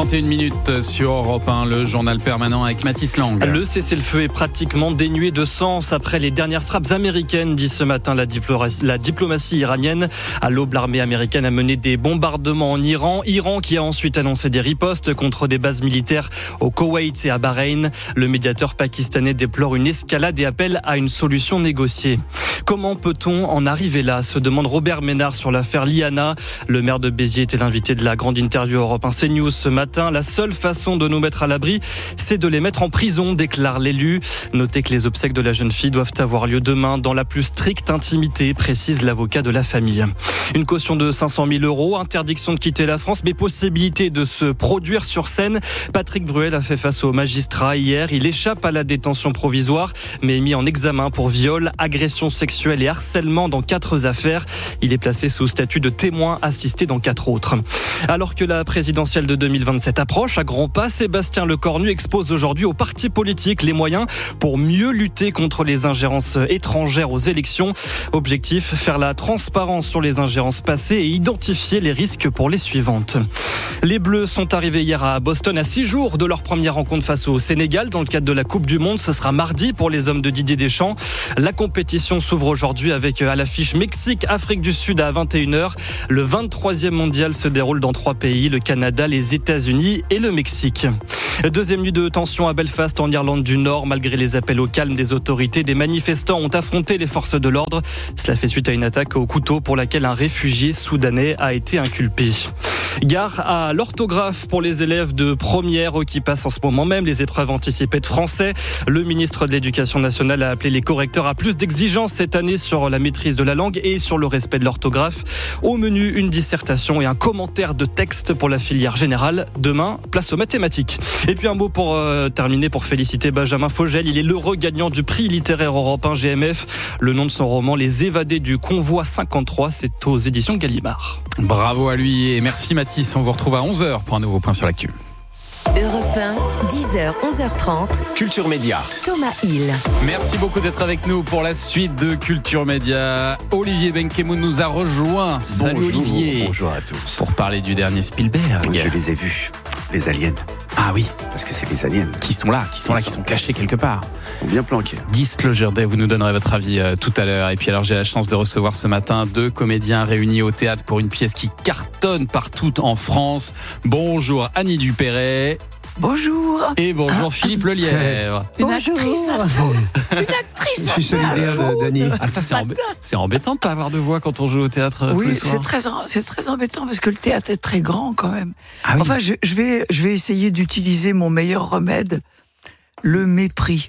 10h31 sur Europe 1, le journal permanent avec Mathis Lang. Le cessez-le-feu est pratiquement dénué de sens après les dernières frappes américaines, dit ce matin la diplomatie iranienne. À l'aube, l'armée américaine a mené des bombardements en Iran. Iran qui a ensuite annoncé des ripostes contre des bases militaires au Koweït et à Bahreïn. Le médiateur pakistanais déplore une escalade et appelle à une solution négociée. Comment peut-on en arriver là, se demande Robert Ménard sur l'affaire Liana. Le maire de Béziers était l'invité de la grande interview Europe 1 CNews ce matin. La seule façon de nous mettre à l'abri, c'est de les mettre en prison, déclare l'élu. Notez que les obsèques de la jeune fille doivent avoir lieu demain dans la plus stricte intimité, précise l'avocat de la famille. Une caution de 500 000 €, interdiction de quitter la France, mais possibilité de se produire sur scène. Patrick Bruel a fait face au magistrat hier. Il échappe à la détention provisoire, mais est mis en examen pour viol, agression sexuelle et harcèlement dans 4 affaires. Il est placé sous statut de témoin assisté dans 4 autres. Alors que la présidentielle de 2027 approche à grands pas, Sébastien Lecornu expose aujourd'hui aux partis politiques les moyens pour mieux lutter contre les ingérences étrangères aux élections. Objectif, faire la transparence sur les ingérences passées et identifier les risques pour les suivantes. Les Bleus sont arrivés hier à Boston à 6 jours de leur première rencontre face au Sénégal dans le cadre de la Coupe du Monde. Ce sera mardi pour les hommes de Didier Deschamps. La compétition s'ouvre aujourd'hui avec à l'affiche Mexique-Afrique du Sud à 21h. Le 23e mondial se déroule dans 3 pays, le Canada, les États-Unis et le Mexique. Deuxième nuit de tension à Belfast en Irlande du Nord. Malgré les appels au calme des autorités, des manifestants ont affronté les forces de l'ordre. Cela fait suite à une attaque au couteau pour laquelle un réfugié soudanais a été inculpé. Gare à l'orthographe pour les élèves de première qui passent en ce moment même les épreuves anticipées de français. Le ministre de l'Éducation nationale a appelé les correcteurs à plus d'exigences cette année sur la maîtrise de la langue et sur le respect de l'orthographe. Au menu, une dissertation et un commentaire de texte pour la filière générale. Demain, place aux mathématiques. Et puis un mot pour terminer, pour féliciter Benjamin Fogel. Il est l'heureux gagnant du prix littéraire Europe 1 GMF. Le nom de son roman, Les évadés du convoi 53, c'est aux éditions Gallimard. Bravo à lui et merci Mathis. On vous retrouve à 11h pour un nouveau point sur l'actu. Europe 1, 10h, 11h30. Culture Média. Thomas Hill. Merci beaucoup d'être avec nous pour la suite de Culture Média. Olivier Benkemoun nous a rejoint. Salut Olivier. Bonjour à tous. Pour parler du dernier Spielberg. Oui, je les ai vus, les aliens. Ah oui. Parce que c'est les aliens. Qui sont cachés quelque part. Ils sont bien planqués. Disclosure Day, vous nous donnerez votre avis tout à l'heure. Et puis alors j'ai la chance de recevoir ce matin 2 comédiens réunis au théâtre pour une pièce qui cartonne partout en France. Bonjour Annie Dupéret. Bonjour. Et bonjour Philippe Lelièvre. Une actrice à fond. Une actrice à fond. Je suis solidaire d'Annie. Ah, ça, c'est embêtant de ne pas avoir de voix quand on joue au théâtre tous les soirs. Oui, c'est très embêtant parce que le théâtre est très grand quand même. Ah oui. Enfin, je vais essayer d'utiliser mon meilleur remède, le mépris.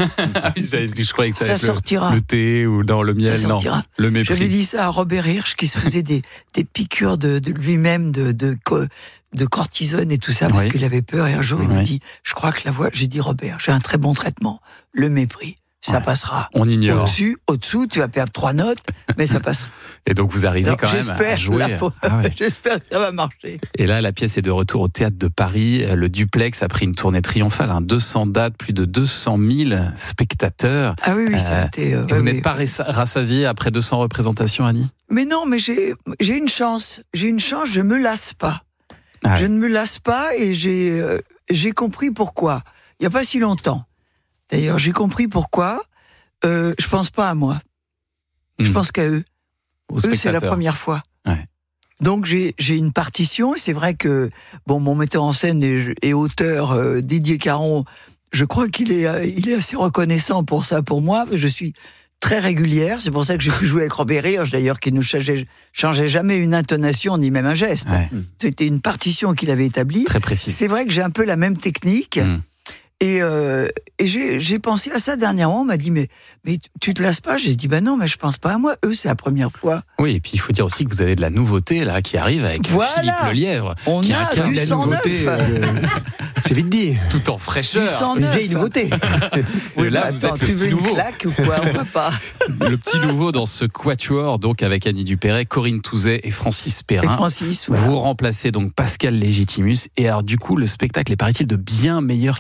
Je croyais que ça sortira. Le thé ou dans le miel, non. Le mépris. J'avais dit ça à Robert Hirsch qui se faisait des piqûres de lui-même de cortisone et tout ça parce qu'il avait peur. Et un jour, il m'a dit, je crois que la voix, j'ai dit Robert, j'ai un très bon traitement, le mépris. Ça passera. On ignore. Au-dessous, tu vas perdre 3 notes, mais ça passera. Et donc vous arrivez quand même à jouer. J'espère que ça va marcher. Et là, la pièce est de retour au Théâtre de Paris. Le Duplex a pris une tournée triomphale, 200 dates, plus de 200 000 spectateurs. Ah oui, ça a été... vous n'êtes pas rassasié après 200 représentations, Annie ? Mais non, mais j'ai une chance. J'ai une chance, je me lasse pas. Ah ouais. Je ne me lasse pas et j'ai compris pourquoi. Il n'y a pas si longtemps. D'ailleurs, j'ai compris pourquoi. Je pense pas à moi. Je pense qu'à eux. Eux, c'est la première fois. Ouais. Donc, j'ai une partition. Et c'est vrai que, mon metteur en scène et auteur, Didier Caron, je crois qu'il est assez reconnaissant pour ça, pour moi. Je suis très régulière. C'est pour ça que j'ai pu jouer avec Robert Hirsch, d'ailleurs, qui ne changeait jamais une intonation ni même un geste. Ouais. C'était une partition qu'il avait établie. Très précis. C'est vrai que j'ai un peu la même technique. Et j'ai pensé à ça dernièrement. On m'a dit mais tu te lasses pas? J'ai dit non, mais je pense pas à moi. Eux, c'est la première fois. Oui, et puis il faut dire aussi que vous avez de la nouveauté là qui arrive avec Philippe Lelièvre. On qui a du sang neuf. C'est vite dit. Tout en fraîcheur. Une vieille nouveauté. Oui, là, vous êtes le petit nouveau. Une claque ou quoi? On va pas. Le petit nouveau dans ce quatuor, donc avec Annie Dupéret, Corinne Touzet et Francis Perrin. Voilà. Vous remplacez donc Pascal Légitimus. Et alors du coup, le spectacle est, paraît-il, de bien meilleure qualité.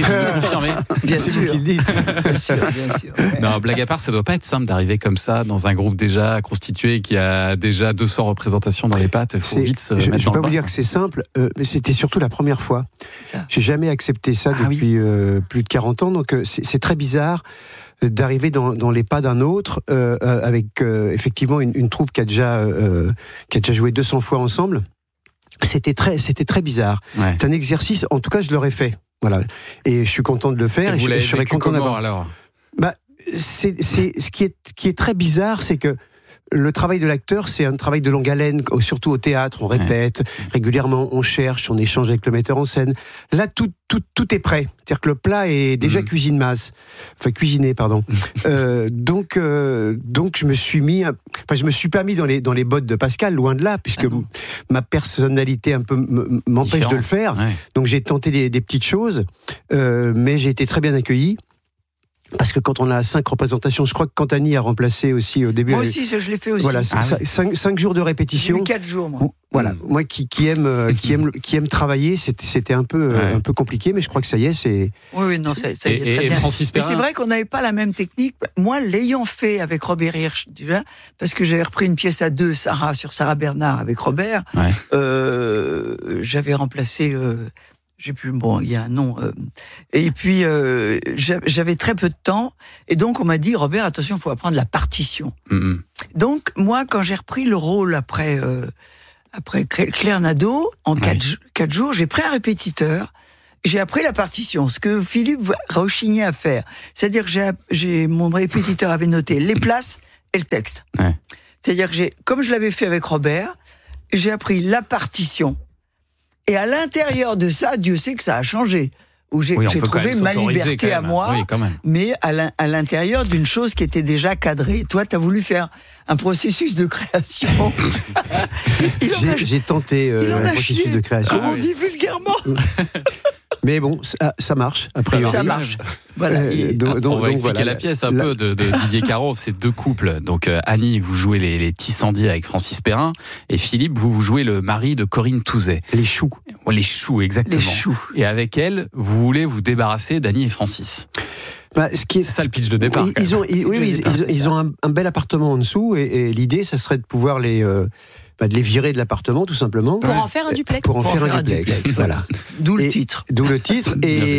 me confirmez? Bien C'est sûr. vous qui le dites. Bien sûr, bien sûr. Ouais. Non, blague à part, ça doit pas être simple d'arriver comme ça dans un groupe déjà constitué qui a déjà 200 représentations dans les pattes. Il faut vite se Je ne mettre vais dans pas le vous bain. dire que c'est simple, mais c'était surtout la première fois. Ça. J'ai jamais accepté ça depuis plus de 40 ans, donc c'est très bizarre d'arriver dans les pas d'un autre avec effectivement une troupe qui a déjà joué 200 fois ensemble. C'était très bizarre. Ouais. C'est un exercice, en tout cas je l'aurais fait. Voilà. Et je suis content de le faire. Et vous je l'avez serais vécu content comment d'avoir. alors? Bah, c'est ce qui est très bizarre, c'est que le travail de l'acteur, c'est un travail de longue haleine, surtout au théâtre. On répète régulièrement, on cherche, on échange avec le metteur en scène. Là, tout est prêt. C'est-à-dire que le plat est déjà cuisiné, pardon. Donc, je me suis pas mis dans les bottes de Pascal, loin de là, puisque ma personnalité un peu m'empêche de le faire. Ouais. Donc, j'ai tenté des petites choses, mais j'ai été très bien accueilli. Parce que quand on a 5 représentations, je crois que quand Annie a remplacé aussi au début. Moi aussi, je l'ai fait aussi. Voilà, 5 jours de répétition. J'ai eu 4 jours, moi. Voilà, moi qui aime travailler, c'était un peu compliqué, mais je crois que ça y est, c'est. Oui, non, ça y est très Et bien. Francis Mais Perrin. c'est vrai qu'on n'avait pas la même technique. Moi, l'ayant fait avec Robert Hirsch déjà, parce que j'avais repris une pièce à 2, sur Sarah Bernard avec Robert. J'avais remplacé. J'ai plus, bon, il y a un nom. Et puis, j'avais très peu de temps. Et donc, on m'a dit, Robert, attention, il faut apprendre la partition. Donc, moi, quand j'ai repris le rôle après Claire Nadeau, en 4 jours, j'ai pris un répétiteur. J'ai appris la partition, ce que Philippe rechignait à faire. C'est-à-dire que mon répétiteur avait noté les places et le texte. Ouais. C'est-à-dire que comme je l'avais fait avec Robert, j'ai appris la partition. Et à l'intérieur de ça, Dieu sait que ça a changé. Où j'ai trouvé ma liberté à moi, mais à l'intérieur d'une chose qui était déjà cadrée. Toi, tu as voulu faire un processus de création. J'ai tenté un processus de création. Comme on dit vulgairement. Mais bon, ça marche. A priori. Ça marche. Voilà. On va expliquer la pièce un peu de Didier Caro. C'est 2 couples. Donc Annie, vous jouez les tissandiers avec Francis Perrin, et Philippe, vous jouez le mari de Corinne Touzet. Les choux. Les choux, exactement. Les choux. Et avec elle, vous voulez vous débarrasser d'Annie et Francis. C'est ça le pitch de départ. Ils ont un bel appartement en dessous, et l'idée, ça serait de pouvoir de les virer de l'appartement, tout simplement. Pour en faire un duplex. Pour en faire un duplex, voilà. D'où le titre. D'où le titre,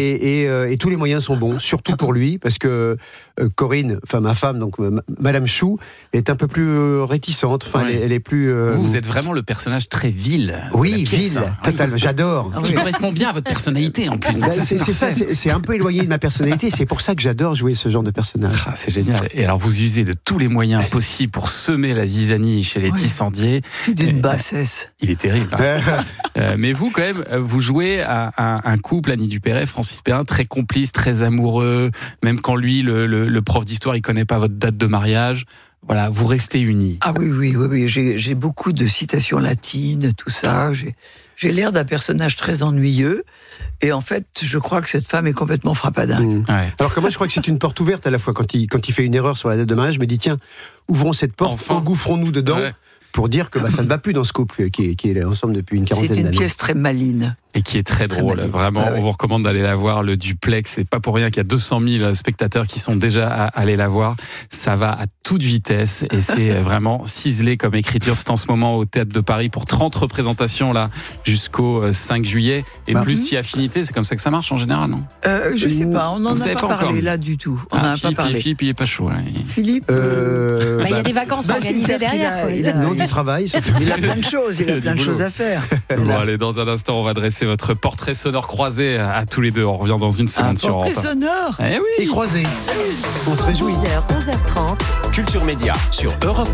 et tous les moyens sont bons, surtout pour lui, parce que Corinne, ma femme, donc Madame Chou, est un peu plus réticente. Elle est plus. Vous êtes vraiment le personnage très vil. Oui, vil, total. J'adore. Qui correspond bien à votre personnalité en plus. C'est ça, c'est un peu éloigné de ma personnalité. C'est pour ça que j'adore jouer ce genre de personnage. C'est génial. Et alors, vous usez de tous les moyens possibles pour semer la zizanie chez les tissandiers. D'une bassesse. Il est terrible. Mais vous, quand même, vous jouez un couple, Annie Dupéret, Francis Perrin, très complice, très amoureux. Même quand lui, le prof d'histoire, il connaît pas votre date de mariage. Voilà, vous restez unis. Ah oui. J'ai beaucoup de citations latines, tout ça. J'ai l'air d'un personnage très ennuyeux. Et en fait, je crois que cette femme est complètement frappadingue. Alors que moi, je crois que c'est une porte ouverte à la fois. Quand il fait une erreur sur la date de mariage, je me dis, tiens, ouvrons cette porte, engouffrons-nous dedans. Pour dire que ça ne va plus dans ce couple qui est ensemble depuis une quarantaine d'années. C'est une pièce très maline. Et qui est très drôle. Vraiment, on vous recommande d'aller la voir. Le duplex, c'est pas pour rien qu'il y a 200 000 spectateurs qui sont déjà allés la voir. Ça va à toute vitesse et c'est vraiment ciselé comme écriture. C'est en ce moment au Théâtre de Paris pour 30 représentations là jusqu'au 5 juillet. Et plus si affinité, c'est comme ça que ça marche en général, non? Je sais pas, on n'en a pas parlé là du tout. On n'en a pas parlé. Philippe, il est pas chaud. Philippe, il y a des vacances organisées derrière. Du travail. Il a plein de choses, à faire. Bon, allez, dans un instant, on va dresser votre portrait sonore croisé à tous les deux. On revient dans une seconde sur Europe 1. Portrait sonore et croisé. On se réjouit. 10h, 11h30. Culture Média sur Europe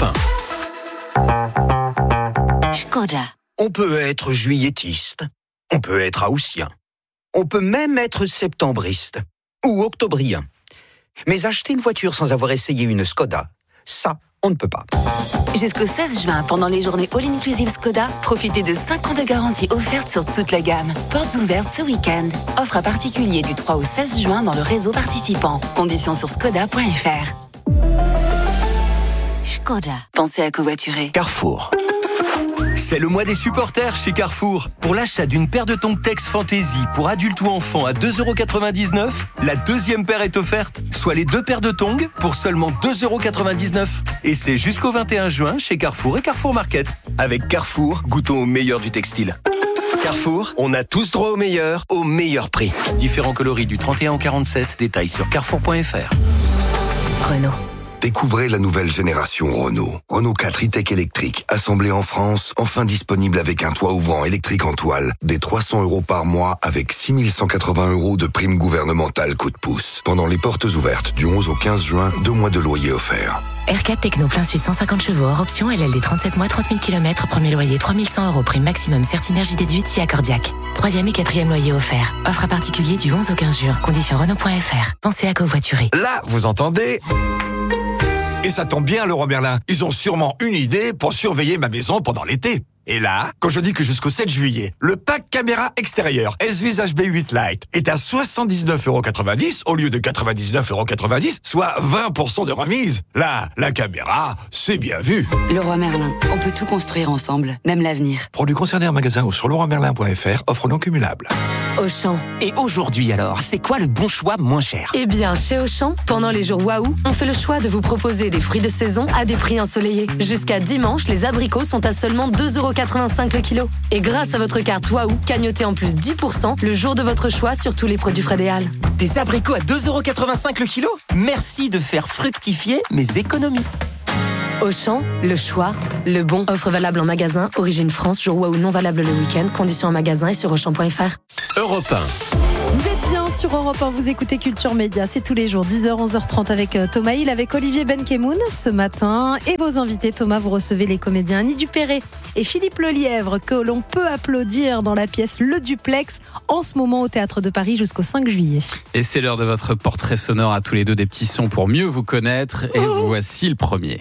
1. Škoda. On peut être juilletiste, on peut être haussien, on peut même être septembriste ou octobrien. Mais acheter une voiture sans avoir essayé une Škoda, ça, on ne peut pas. Jusqu'au 16 juin, pendant les journées All Inclusive Škoda, profitez de 5 ans de garantie offerte sur toute la gamme. Portes ouvertes ce week-end. Offre à particulier du 3 au 16 juin dans le réseau participant. Conditions sur skoda.fr. Škoda. Pensez à covoiturer. Carrefour. C'est le mois des supporters chez Carrefour. Pour l'achat d'une paire de tongs Tex Fantasy pour adultes ou enfants à 2,99 €, la deuxième paire est offerte, soit les 2 paires de tongs pour seulement 2,99 €. Et c'est jusqu'au 21 juin chez Carrefour et Carrefour Market. Avec Carrefour, goûtons au meilleur du textile. Carrefour, on a tous droit au meilleur prix. Différents coloris du 31 au 47, détails sur carrefour.fr. Renault. Découvrez la nouvelle génération Renault. Renault 4 e-Tech électrique, assemblé en France, enfin disponible avec un toit ouvrant électrique en toile, des 300 € par mois avec 6 180 € de prime gouvernementale coup de pouce. Pendant les portes ouvertes du 11 au 15 juin, 2 mois de loyer offerts. R4 Techno plein sud 150 chevaux hors option, LLD 37 mois, 30 000 km, premier loyer 3 100 €, prime maximum Certinergie déduite si accordiaque. 3e et 4e loyer offert. Offre à particulier du 11 au 15 juin. Conditions Renault.fr. Pensez à covoiturer. Là, vous entendez ? Et ça tombe bien, Leroy Merlin. Ils ont sûrement une idée pour surveiller ma maison pendant l'été. Et là, quand je dis que jusqu'au 7 juillet, le pack caméra extérieure S-Vis HB8 Lite est à 79,90 € au lieu de 99,90 €, soit 20% de remise. Là, la caméra, c'est bien vu. Leroy Merlin, on peut tout construire ensemble, même l'avenir. Produits concernés en magasin ou sur leroymerlin.fr, offre non cumulable. Auchan. Et aujourd'hui alors, c'est quoi le bon choix moins cher ? Eh bien, chez Auchan, pendant les jours Waouh, on fait le choix de vous proposer des fruits de saison à des prix ensoleillés. Jusqu'à dimanche, les abricots sont à seulement 2,85 € le kilo. Et grâce à votre carte Waouh, cagnotez en plus 10% le jour de votre choix sur tous les produits Fred et Halles. Des abricots à 2,85 € le kilo ? Merci de faire fructifier mes économies. Auchan, le choix, le bon. Offre valable en magasin, origine France, jour Waouh non valable le week-end. Conditions en magasin et sur Auchan.fr. Europe 1. Vous êtes bien sur Europe 1, vous écoutez Culture Média, c'est tous les jours, 10h, 11h30 avec Thomas Hill, avec Olivier Benkemoun ce matin. Et vos invités, Thomas, vous recevez les comédiens Annie Dupéré et Philippe Lelièvre, que l'on peut applaudir dans la pièce Le Duplex, en ce moment au Théâtre de Paris jusqu'au 5 juillet. Et c'est l'heure de votre portrait sonore à tous les deux, des petits sons pour mieux vous connaître. Et voici le premier.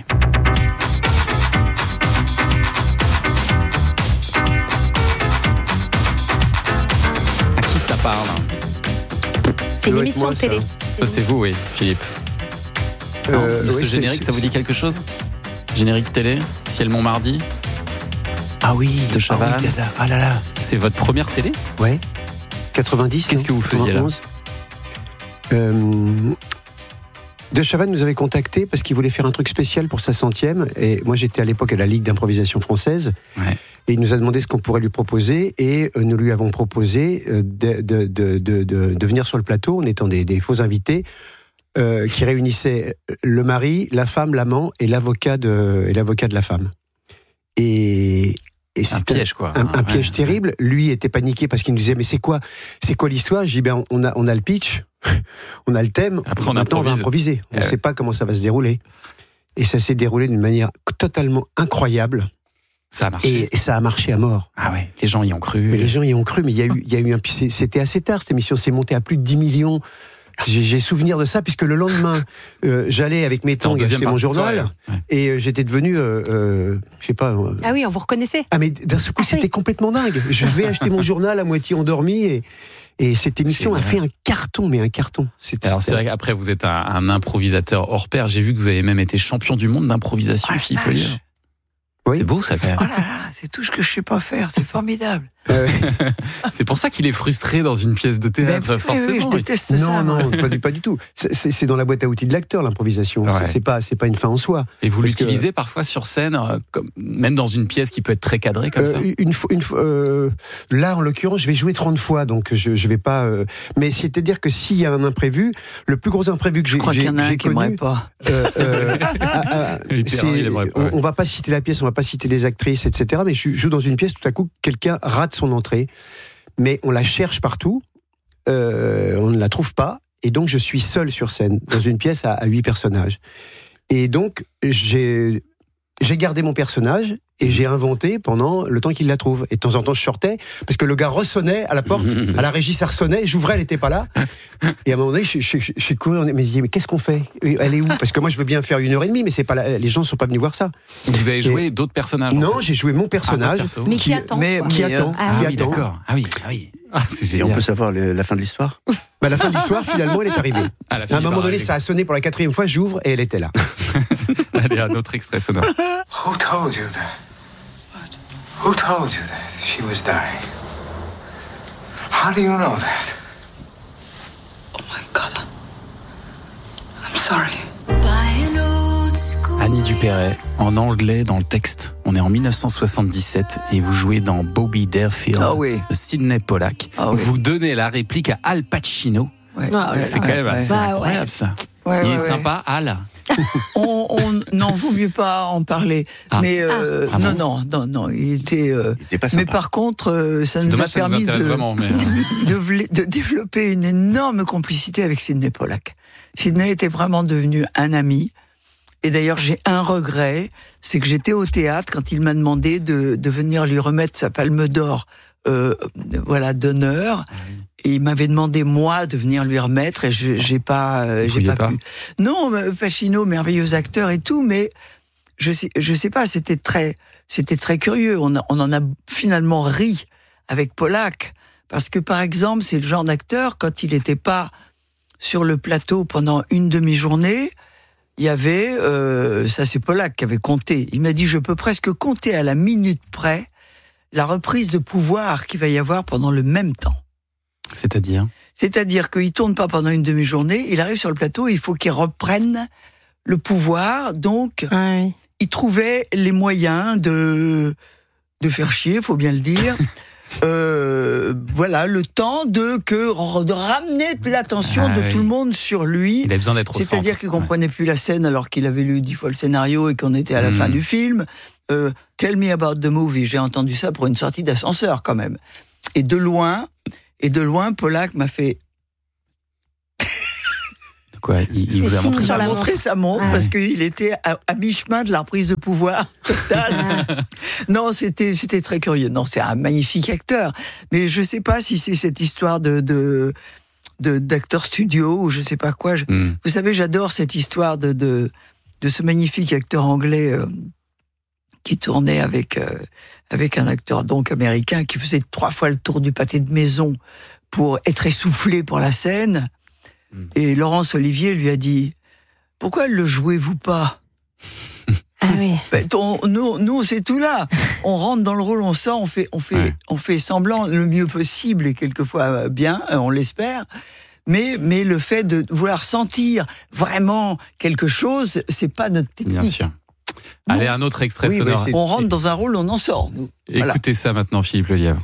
À qui ça parle ? C'est une émission de télé. Ça, c'est vous, oui, Philippe. Ce générique, ça vous dit quelque chose ? Générique télé, Ciel Montmardi. Ah oui, de Chavannes. Ah là là. C'est votre première télé ? Ouais. 90. Qu'est-ce que vous faisiez là ? De Chavannes nous avait contacté parce qu'il voulait faire un truc spécial pour sa 100e. Et moi, j'étais à l'époque à la Ligue d'improvisation française. Ouais. Et il nous a demandé ce qu'on pourrait lui proposer. Et nous lui avons proposé de venir sur le plateau en étant des faux invités qui réunissaient le mari, la femme, l'amant et l'avocat de la femme. Et un piège, quoi. Un piège terrible. Lui était paniqué parce qu'il nous disait mais c'est quoi l'histoire ? J'ai dit on a le pitch, on a le thème. Après on va improviser. On ne sait pas comment ça va se dérouler. Et ça s'est déroulé d'une manière totalement incroyable. Ça a marché. Et ça a marché à mort. Ah ouais, les gens y ont cru. Mais les gens y ont cru, mais il y a eu c'était assez tard cette émission, c'est monté à plus de 10 millions. J'ai souvenir de ça, puisque le lendemain, j'allais avec mes tongs acheter mon journal, et j'étais devenu, je sais pas... Ah oui, on vous reconnaissait. Ah mais d'un seul coup, c'était complètement dingue. Je vais acheter mon journal à moitié endormi, et cette émission a fait un carton, mais un carton. Alors c'est vrai qu'après, vous êtes un improvisateur hors pair. J'ai vu que vous avez même été champion du monde d'improvisation, Philippe Lelièvre. Oui. C'est beau ça quand même. Oh là là, c'est tout ce que je sais pas faire, c'est formidable. C'est pour ça qu'il est frustré dans une pièce de théâtre, forcément. Oui, je déteste ça. Non, pas du tout. C'est dans la boîte à outils de l'acteur, l'improvisation. Ouais. C'est pas une fin en soi. Et vous l'utilisez parfois sur scène, même dans une pièce qui peut être très cadrée comme ça. Là, en l'occurrence, je vais jouer 30 fois, donc je vais pas. Mais c'est-à-dire que s'il y a un imprévu, le plus gros imprévu que j'ai connu. Je crois qu'il y en a un qui n'aimerait pas. On va pas citer la pièce, on va pas citer les actrices, etc. Mais je joue dans une pièce, tout à coup, quelqu'un rate son entrée, mais on la cherche partout, on ne la trouve pas, et donc je suis seul sur scène, dans une pièce à 8 personnages. Et donc, j'ai gardé mon personnage, et j'ai inventé pendant le temps qu'il la trouve. Et de temps en temps, je sortais, parce que le gars ressonnait à la porte, à la régie, ça ressonnait, j'ouvrais, elle n'était pas là. Et à un moment donné, je suis couru, mais qu'est-ce qu'on fait ? Elle est où ? Parce que moi, je veux bien faire 1h30, mais c'est pas les gens ne sont pas venus voir ça. Vous avez joué d'autres personnages ? Non, j'ai joué mon personnage. Mais qui attend. Qui attend. Ah oui, d'accord. Ah oui. Ah, c'est génial. Et on peut savoir la fin de l'histoire ? La fin de l'histoire, finalement, elle est arrivée. À un moment donné, ça a sonné pour la 4e fois, j'ouvre, et elle était là. Allez, un autre extrait sonore. Who told you that? Who told you that she was dying? How do you know that? Oh my God. I'm sorry. Annie Dupéret, en anglais dans le texte. On est en 1977 et vous jouez dans Bobby Darefield de Sidney Pollack. Vous donnez la réplique à Al Pacino. C'est quand même assez incroyable ça. Il est sympa, Al. Non, vaut mieux pas en parler. Mais non, il était pas sympa. Mais par contre, ça nous a permis de développer une énorme complicité avec Sidney Pollack. Sidney était vraiment devenu un ami. Et d'ailleurs, j'ai un regret, c'est que j'étais au théâtre quand il m'a demandé de venir lui remettre sa palme d'or, d'honneur. Et il m'avait demandé, moi, de venir lui remettre, et j'ai pas pu. Non, Pacino, merveilleux acteur et tout, mais je sais pas, c'était très curieux. On en a finalement ri avec Pollack, parce que, par exemple, c'est le genre d'acteur, quand il n'était pas sur le plateau pendant une demi-journée, il y avait, ça c'est Pollack qui avait compté, il m'a dit, je peux presque compter à la minute près la reprise de pouvoir qu'il va y avoir pendant le même temps. C'est-à-dire qu'il ne tourne pas pendant une demi-journée, il arrive sur le plateau, il faut qu'il reprenne le pouvoir, donc il trouvait les moyens de faire chier, il faut bien le dire. Le temps de ramener l'attention de tout le monde sur lui. Il a besoin d'être au centre. C'est-à-dire qu'il comprenait plus la scène alors qu'il avait lu 10 fois le scénario et qu'on était à la fin du film. Tell me about the movie. J'ai entendu ça pour une sortie d'ascenseur quand même. Et de loin, Pollack m'a fait. Quoi, il vous a montré sa montre parce qu'il était à mi-chemin de la reprise de pouvoir totale. Non, c'était très curieux. Non, c'est un magnifique acteur. Mais je sais pas si c'est cette histoire d'acteur studio ou je sais pas quoi. Vous savez, j'adore cette histoire de ce magnifique acteur anglais qui tournait avec un acteur donc américain qui faisait 3 fois le tour du pâté de maison pour être essoufflé pour la scène. Et Laurence Olivier lui a dit « Pourquoi le jouez-vous pas ?» Ah oui. Nous, c'est tout là. On rentre dans le rôle, on sort, on fait semblant le mieux possible et quelquefois bien, on l'espère. Mais le fait de vouloir sentir vraiment quelque chose, c'est pas notre technique. Bien sûr. Allez, un autre extrait sonore. On rentre dans un rôle, on en sort. Nous. Écoutez ça maintenant, Philippe Lelièvre.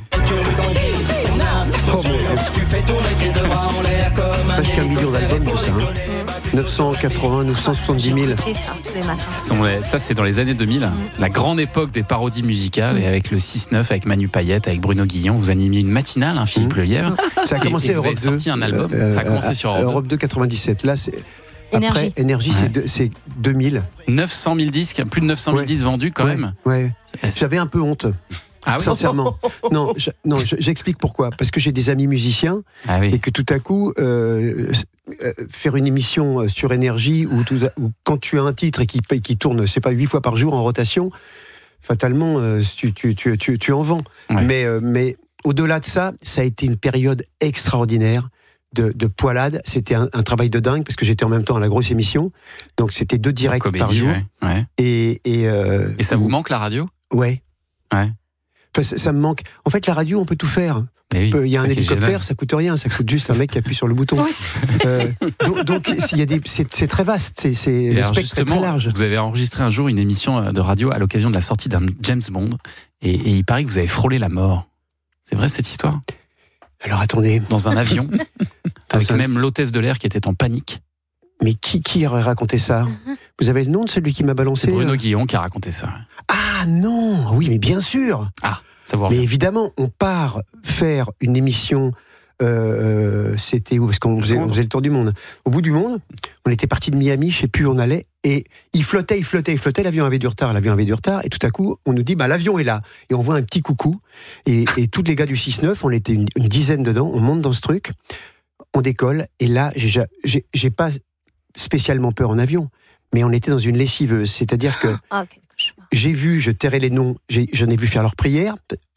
Presque 1 million d'albums, tout ça. 980, 970 000. Ça, c'est dans les années 2000, la grande époque des parodies musicales, et avec le 6-9, avec Manu Payette, avec Bruno Guillon, vous animiez une matinale, Philippe Lelièvre. Ça a commencé et vous avez sorti un album. Ça a commencé sur Europe 2 97. Là, c'est. Après, Énergie, c'est 2000. 900 000 disques, plus de 900 000 disques vendus quand même. Ouais. J'avais un peu honte. Ah oui. Sincèrement. J'explique pourquoi. Parce que j'ai des amis musiciens et que tout à coup, faire une émission sur Énergie où quand tu as un titre et qui tourne, c'est pas 8 fois par jour en rotation, fatalement, tu en vends. Ouais. Mais au-delà de ça, ça a été une période extraordinaire. De poilade, c'était un travail de dingue parce que j'étais en même temps à la grosse émission, donc c'était 2 directs par jour. Ouais. Et ça vous manque la radio ? Ouais. Enfin, ça me manque. En fait, la radio, on peut tout faire. Il y a un hélicoptère, ça coûte rien, ça coûte juste un mec qui appuie sur le bouton. Donc c'est très vaste, c'est le spectre est très large. Vous avez enregistré un jour une émission de radio à l'occasion de la sortie d'un James Bond, et il paraît que vous avez frôlé la mort. C'est vrai cette histoire ? Alors attendez. Dans un avion, avec même l'hôtesse de l'air qui était en panique. Mais qui aurait raconté ça ? Vous avez le nom de celui qui m'a balancé ? C'est Bruno Guillon qui a raconté ça. Ah non, oui, mais bien sûr. Ah, ça vous revient. Mais évidemment, on part faire une émission. C'était où ? Parce qu'on faisait le tour du monde. Au bout du monde, on était parti de Miami, je sais plus où on allait, et il flottait, l'avion avait du retard, et tout à coup, on nous dit, l'avion est là, et on voit un petit coucou, et tous les gars du 6-9, on était une dizaine dedans, on monte dans ce truc, on décolle, et là, j'ai pas spécialement peur en avion, mais on était dans une lessiveuse, c'est-à-dire que je tairais les noms, j'en ai vu faire leur prière.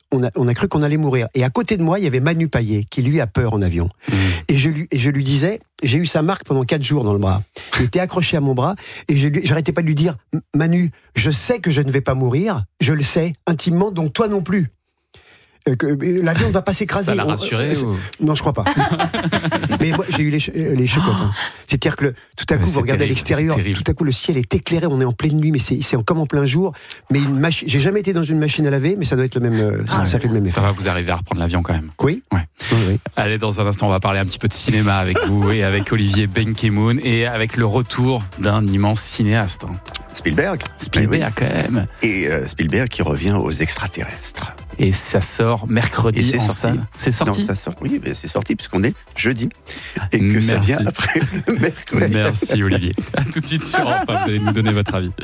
on a cru qu'on allait mourir. Et à côté de moi, il y avait Manu Payet, qui lui a peur en avion. Et je lui disais, j'ai eu sa marque pendant 4 jours dans le bras. Il était accroché à mon bras, et j'arrêtais pas de lui dire, Manu, je sais que je ne vais pas mourir, je le sais intimement, donc toi non plus. L'avion ne va pas s'écraser. Ça l'a rassuré Non, je crois pas. Mais moi, j'ai eu les chocottes. Hein. C'est-à-dire que tout à coup, vous regardez à l'extérieur, tout à coup, le ciel est éclairé, on est en pleine nuit, mais c'est comme en plein jour. Mais j'ai jamais été dans une machine à laver, mais ça doit être le même. Ça fait le même effet. Ça va, vous arriver à reprendre l'avion quand même. Oui. Ouais. Oui. Allez, dans un instant, on va parler un petit peu de cinéma avec vous et avec Olivier Benkemoun et avec le retour d'un immense cinéaste. Spielberg, quand même. Et Spielberg qui revient aux extraterrestres. Et ça sort mercredi en salle. C'est sorti. Non, ça sort, oui, mais c'est sorti puisqu'on est jeudi et que ça vient après le mercredi. Merci Olivier. À tout de suite sur Europe 1, vous allez nous donner votre avis.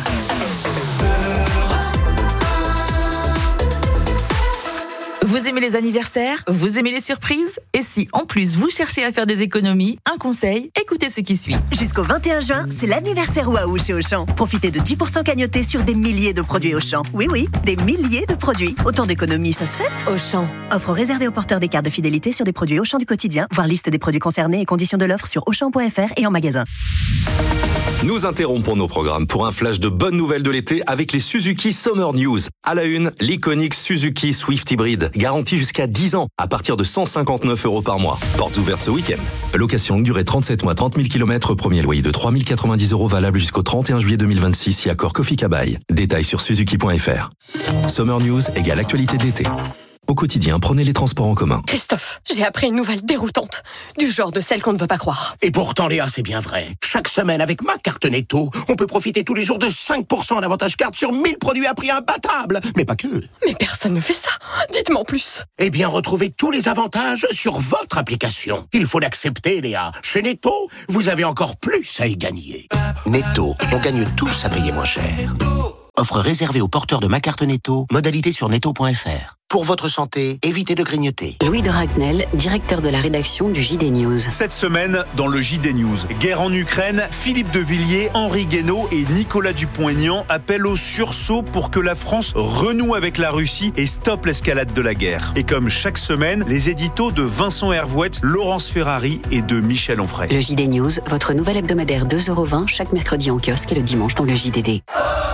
Vous aimez les anniversaires? Vous aimez les surprises? Et si, en plus, vous cherchez à faire des économies, un conseil, écoutez ce qui suit. Jusqu'au 21 juin, c'est l'anniversaire Waouh chez Auchan. Profitez de 10% cagnotés sur des milliers de produits Auchan. Oui, des milliers de produits. Autant d'économies, ça se fait? Auchan. Offre réservée aux porteurs des cartes de fidélité sur des produits Auchan du quotidien. Voir liste des produits concernés et conditions de l'offre sur Auchan.fr et en magasin. Nous interrompons nos programmes pour un flash de bonnes nouvelles de l'été avec les Suzuki Summer News. À la une, l'iconique Suzuki Swift Hybrid, garantie jusqu'à 10 ans, à partir de 159 € par mois. Portes ouvertes ce week-end. Location longue durée 37 mois, 30 000 km, premier loyer de 3 090 € valable jusqu'au 31 juillet 2026, si accord Kofi Kabaï. Détails sur suzuki.fr. Summer News égale actualité de l'été. Au quotidien, prenez les transports en commun. Christophe, j'ai appris une nouvelle déroutante. Du genre de celle qu'on ne veut pas croire. Et pourtant, Léa, c'est bien vrai. Chaque semaine, avec ma carte Netto, on peut profiter tous les jours de 5% en avantage carte sur 1000 produits à prix imbattable. Mais pas que. Mais personne ne fait ça. Dites-moi en plus. Eh bien, retrouvez tous les avantages sur votre application. Il faut l'accepter, Léa. Chez Netto, vous avez encore plus à y gagner. Netto, on gagne tous à payer moins cher. Offre réservée aux porteurs de ma carte Netto. Modalité sur netto.fr. Pour votre santé, évitez de grignoter. Louis de Ragnel, directeur de la rédaction du JD News. Cette semaine, dans le JD News, guerre en Ukraine, Philippe de Villiers, Henri Guénaud et Nicolas Dupont-Aignan appellent au sursaut pour que la France renoue avec la Russie et stoppe l'escalade de la guerre. Et comme chaque semaine, les éditos de Vincent Hervouette, Laurence Ferrari et de Michel Onfray. Le JD News, votre nouvel hebdomadaire 2,20 € chaque mercredi en kiosque et le dimanche dans le JDD.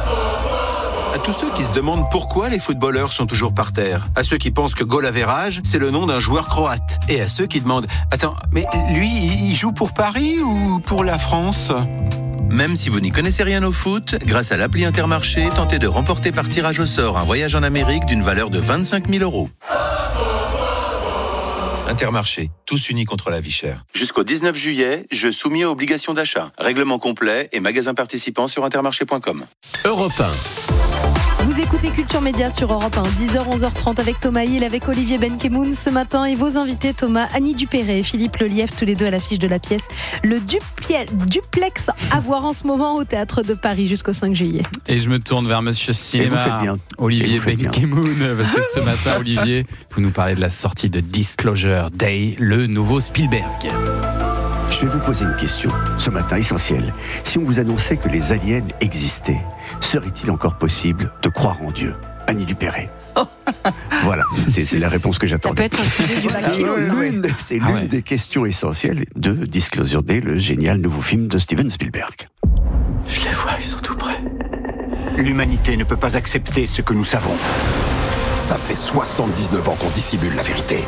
À tous ceux qui se demandent pourquoi les footballeurs sont toujours par terre. À ceux qui pensent que goal average, c'est le nom d'un joueur croate. Et à ceux qui demandent, attends, mais lui, il joue pour Paris ou pour la France ? Même si vous n'y connaissez rien au foot, grâce à l'appli Intermarché, tentez de remporter par tirage au sort un voyage en Amérique d'une valeur de 25 000 €. Intermarché, tous unis contre la vie chère. Jusqu'au 19 juillet, jeu soumis à obligation d'achat. Règlement complet et magasins participants sur intermarché.com. Europe 1. Vous écoutez Culture Média sur Europe 1, 10h, 11h30 avec Thomas Hill, avec Olivier Benkemoun ce matin et vos invités Thomas, Annie Dupéré et Philippe Lelièvre, tous les deux à l'affiche de la pièce Le Duplex à voir en ce moment au Théâtre de Paris jusqu'au 5 juillet. Et je me tourne vers Monsieur Cinéma, Olivier Benkemoun, parce que ce matin, Olivier, vous nous parlez de la sortie de Disclosure Day, le nouveau Spielberg. Je vais vous poser une question, ce matin essentielle. Si on vous annonçait que les aliens existaient, serait-il encore possible de croire en Dieu? Annie Dupéré. Voilà, c'est la réponse que j'attendais. Ça peut être un sujet du bac. C'est l'une des questions essentielles de Disclosure Day, le génial nouveau film de Steven Spielberg. Je les vois, ils sont tout près. L'humanité ne peut pas accepter ce que nous savons. Ça fait 79 ans qu'on dissimule la vérité.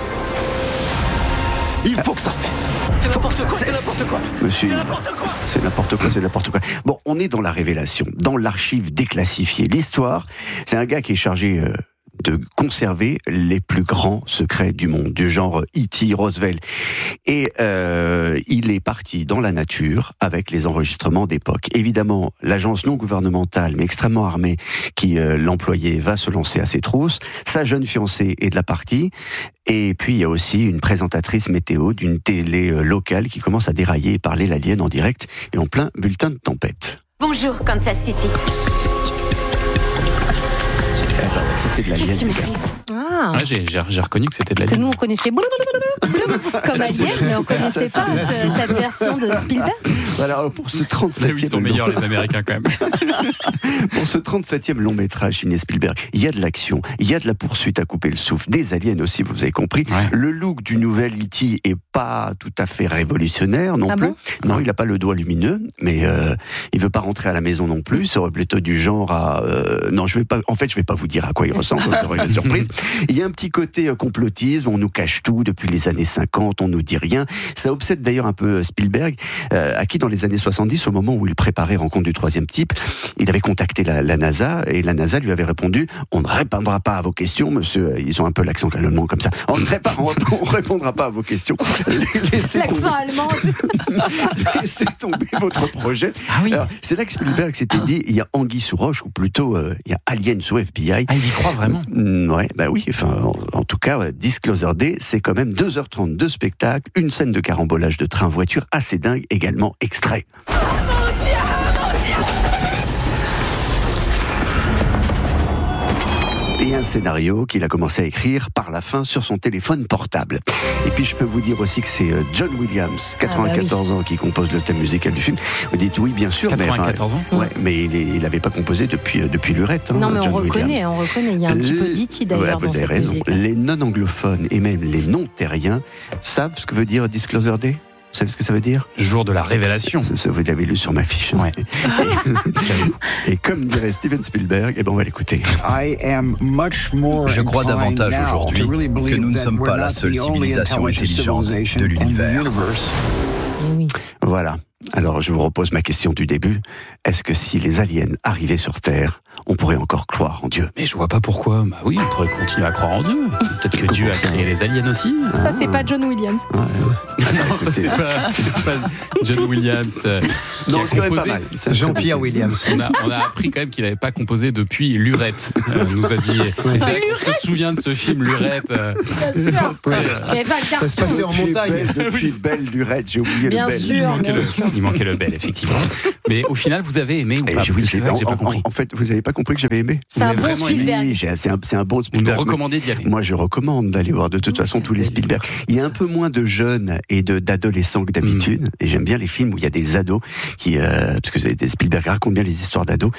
Il faut que ça cesse. C'est n'importe quoi, c'est n'importe quoi. Monsieur, c'est n'importe quoi. Bon, on est dans la révélation, dans l'archive déclassifiée. L'histoire, c'est un gars qui est chargé de conserver les plus grands secrets du monde, du genre E.T. Roosevelt. Et il est parti dans la nature avec les enregistrements d'époque. Évidemment, l'agence non gouvernementale, mais extrêmement armée, qui l'employait, va se lancer à ses trousses. Sa jeune fiancée est de la partie. Et puis, il y a aussi une présentatrice météo d'une télé locale qui commence à dérailler et parler l'alien en direct et en plein bulletin de tempête. Bonjour, Kansas City. Ça, c'est de la Alien. Qu'est-ce qui m'arrive? Ah. Ouais, j'ai reconnu que c'était de Que l'Alien. nous on connaissait comme Alien, mais on connaissait pas cette version de Spielberg. Voilà, pour ce Là où 37e ils sont meilleurs, les Américains, quand même. Pour ce 37e long métrage signé Spielberg, il y a de l'action, il y a de la poursuite à couper le souffle, des aliens aussi, vous avez compris. Ouais. Le look du nouvel E.T. est pas tout à fait révolutionnaire non plus. Bon, Non, il a pas le doigt lumineux, mais il veut pas rentrer à la maison non plus. Ça aurait plutôt du genre à... non, je vais pas vous dire à quoi il ressemble, vous aurez une surprise. Il y a un petit côté complotisme, on nous cache tout depuis les années 50, on nous dit rien. Ça obsède d'ailleurs un peu Spielberg, à qui dans les années 70, au moment où il préparait Rencontre du troisième type, il avait contacté la NASA, et la NASA lui avait répondu: on ne répondra pas à vos questions, monsieur. Ils ont un peu l'accent allemand comme ça. On répondra pas à vos questions. Laissez tomber. l'accent allemand. Laissez tomber votre projet. Ah oui. Alors, c'est là que Spielberg s'était dit, il y a anguille sous roche, ou plutôt il y a alien sous FBI. Ah, il y croit vraiment. Ouais, bah oui. Enfin, en tout cas, Disclosure Day, c'est quand même 2h30 de spectacle, une scène de carambolage de train-voiture assez dingue, également extrait. Et un scénario qu'il a commencé à écrire par la fin sur son téléphone portable. Et puis je peux vous dire aussi que c'est John Williams, 94 ans, qui compose le thème musical du film. Vous dites oui, bien sûr. 94 ans. Ouais, mais il n'avait pas composé depuis Lurette. Non, mais John on reconnaît. Il y a un petit peu d'E.T. d'ailleurs. Ouais, vous avez raison. Les non-anglophones et même les non-terriens savent ce que veut dire Disclosure Day. Vous savez ce que ça veut dire? Jour de la révélation. Ça vous l'avez lu sur ma fiche. Ouais. Et comme dirait Steven Spielberg, on va l'écouter. Je crois davantage aujourd'hui que nous ne sommes pas la seule civilisation intelligente de l'univers. Voilà. Alors je vous repose ma question du début. Est-ce que si les aliens arrivaient sur Terre, on pourrait encore croire en Dieu? Mais je vois pas pourquoi. Bah oui, on pourrait continuer à croire en Dieu. Peut-être que Dieu a créé les aliens aussi. Ça, c'est pas John Williams. Non, ça, c'est pas John Williams. Non, c'est quand même pas mal. Jean-Pierre Williams. On a appris quand même qu'il n'avait pas composé depuis Lurette. Nous a dit. Et c'est vrai qu'on se souvient de ce film Lurette. Ça se passait en montagne. Depuis Belle Lurette, j'ai oublié le Belle. Il manquait le Belle, effectivement. Mais au final, vous avez aimé ou pas? Parce que c'est ça que j'ai pas compris. En fait, vous n'avez pas compris que j'avais aimé? C'est un bon Spielberg. Oui, c'est un bon Spielberg. Vous nous recommandez d'y aller? Moi, je recommande d'aller voir de toute façon tous les Spielberg. Il y a un peu moins de jeunes et d'adolescents que d'habitude. Et j'aime bien les films où il y a des ados qui, parce que Spielberg raconte bien les histoires d'ados.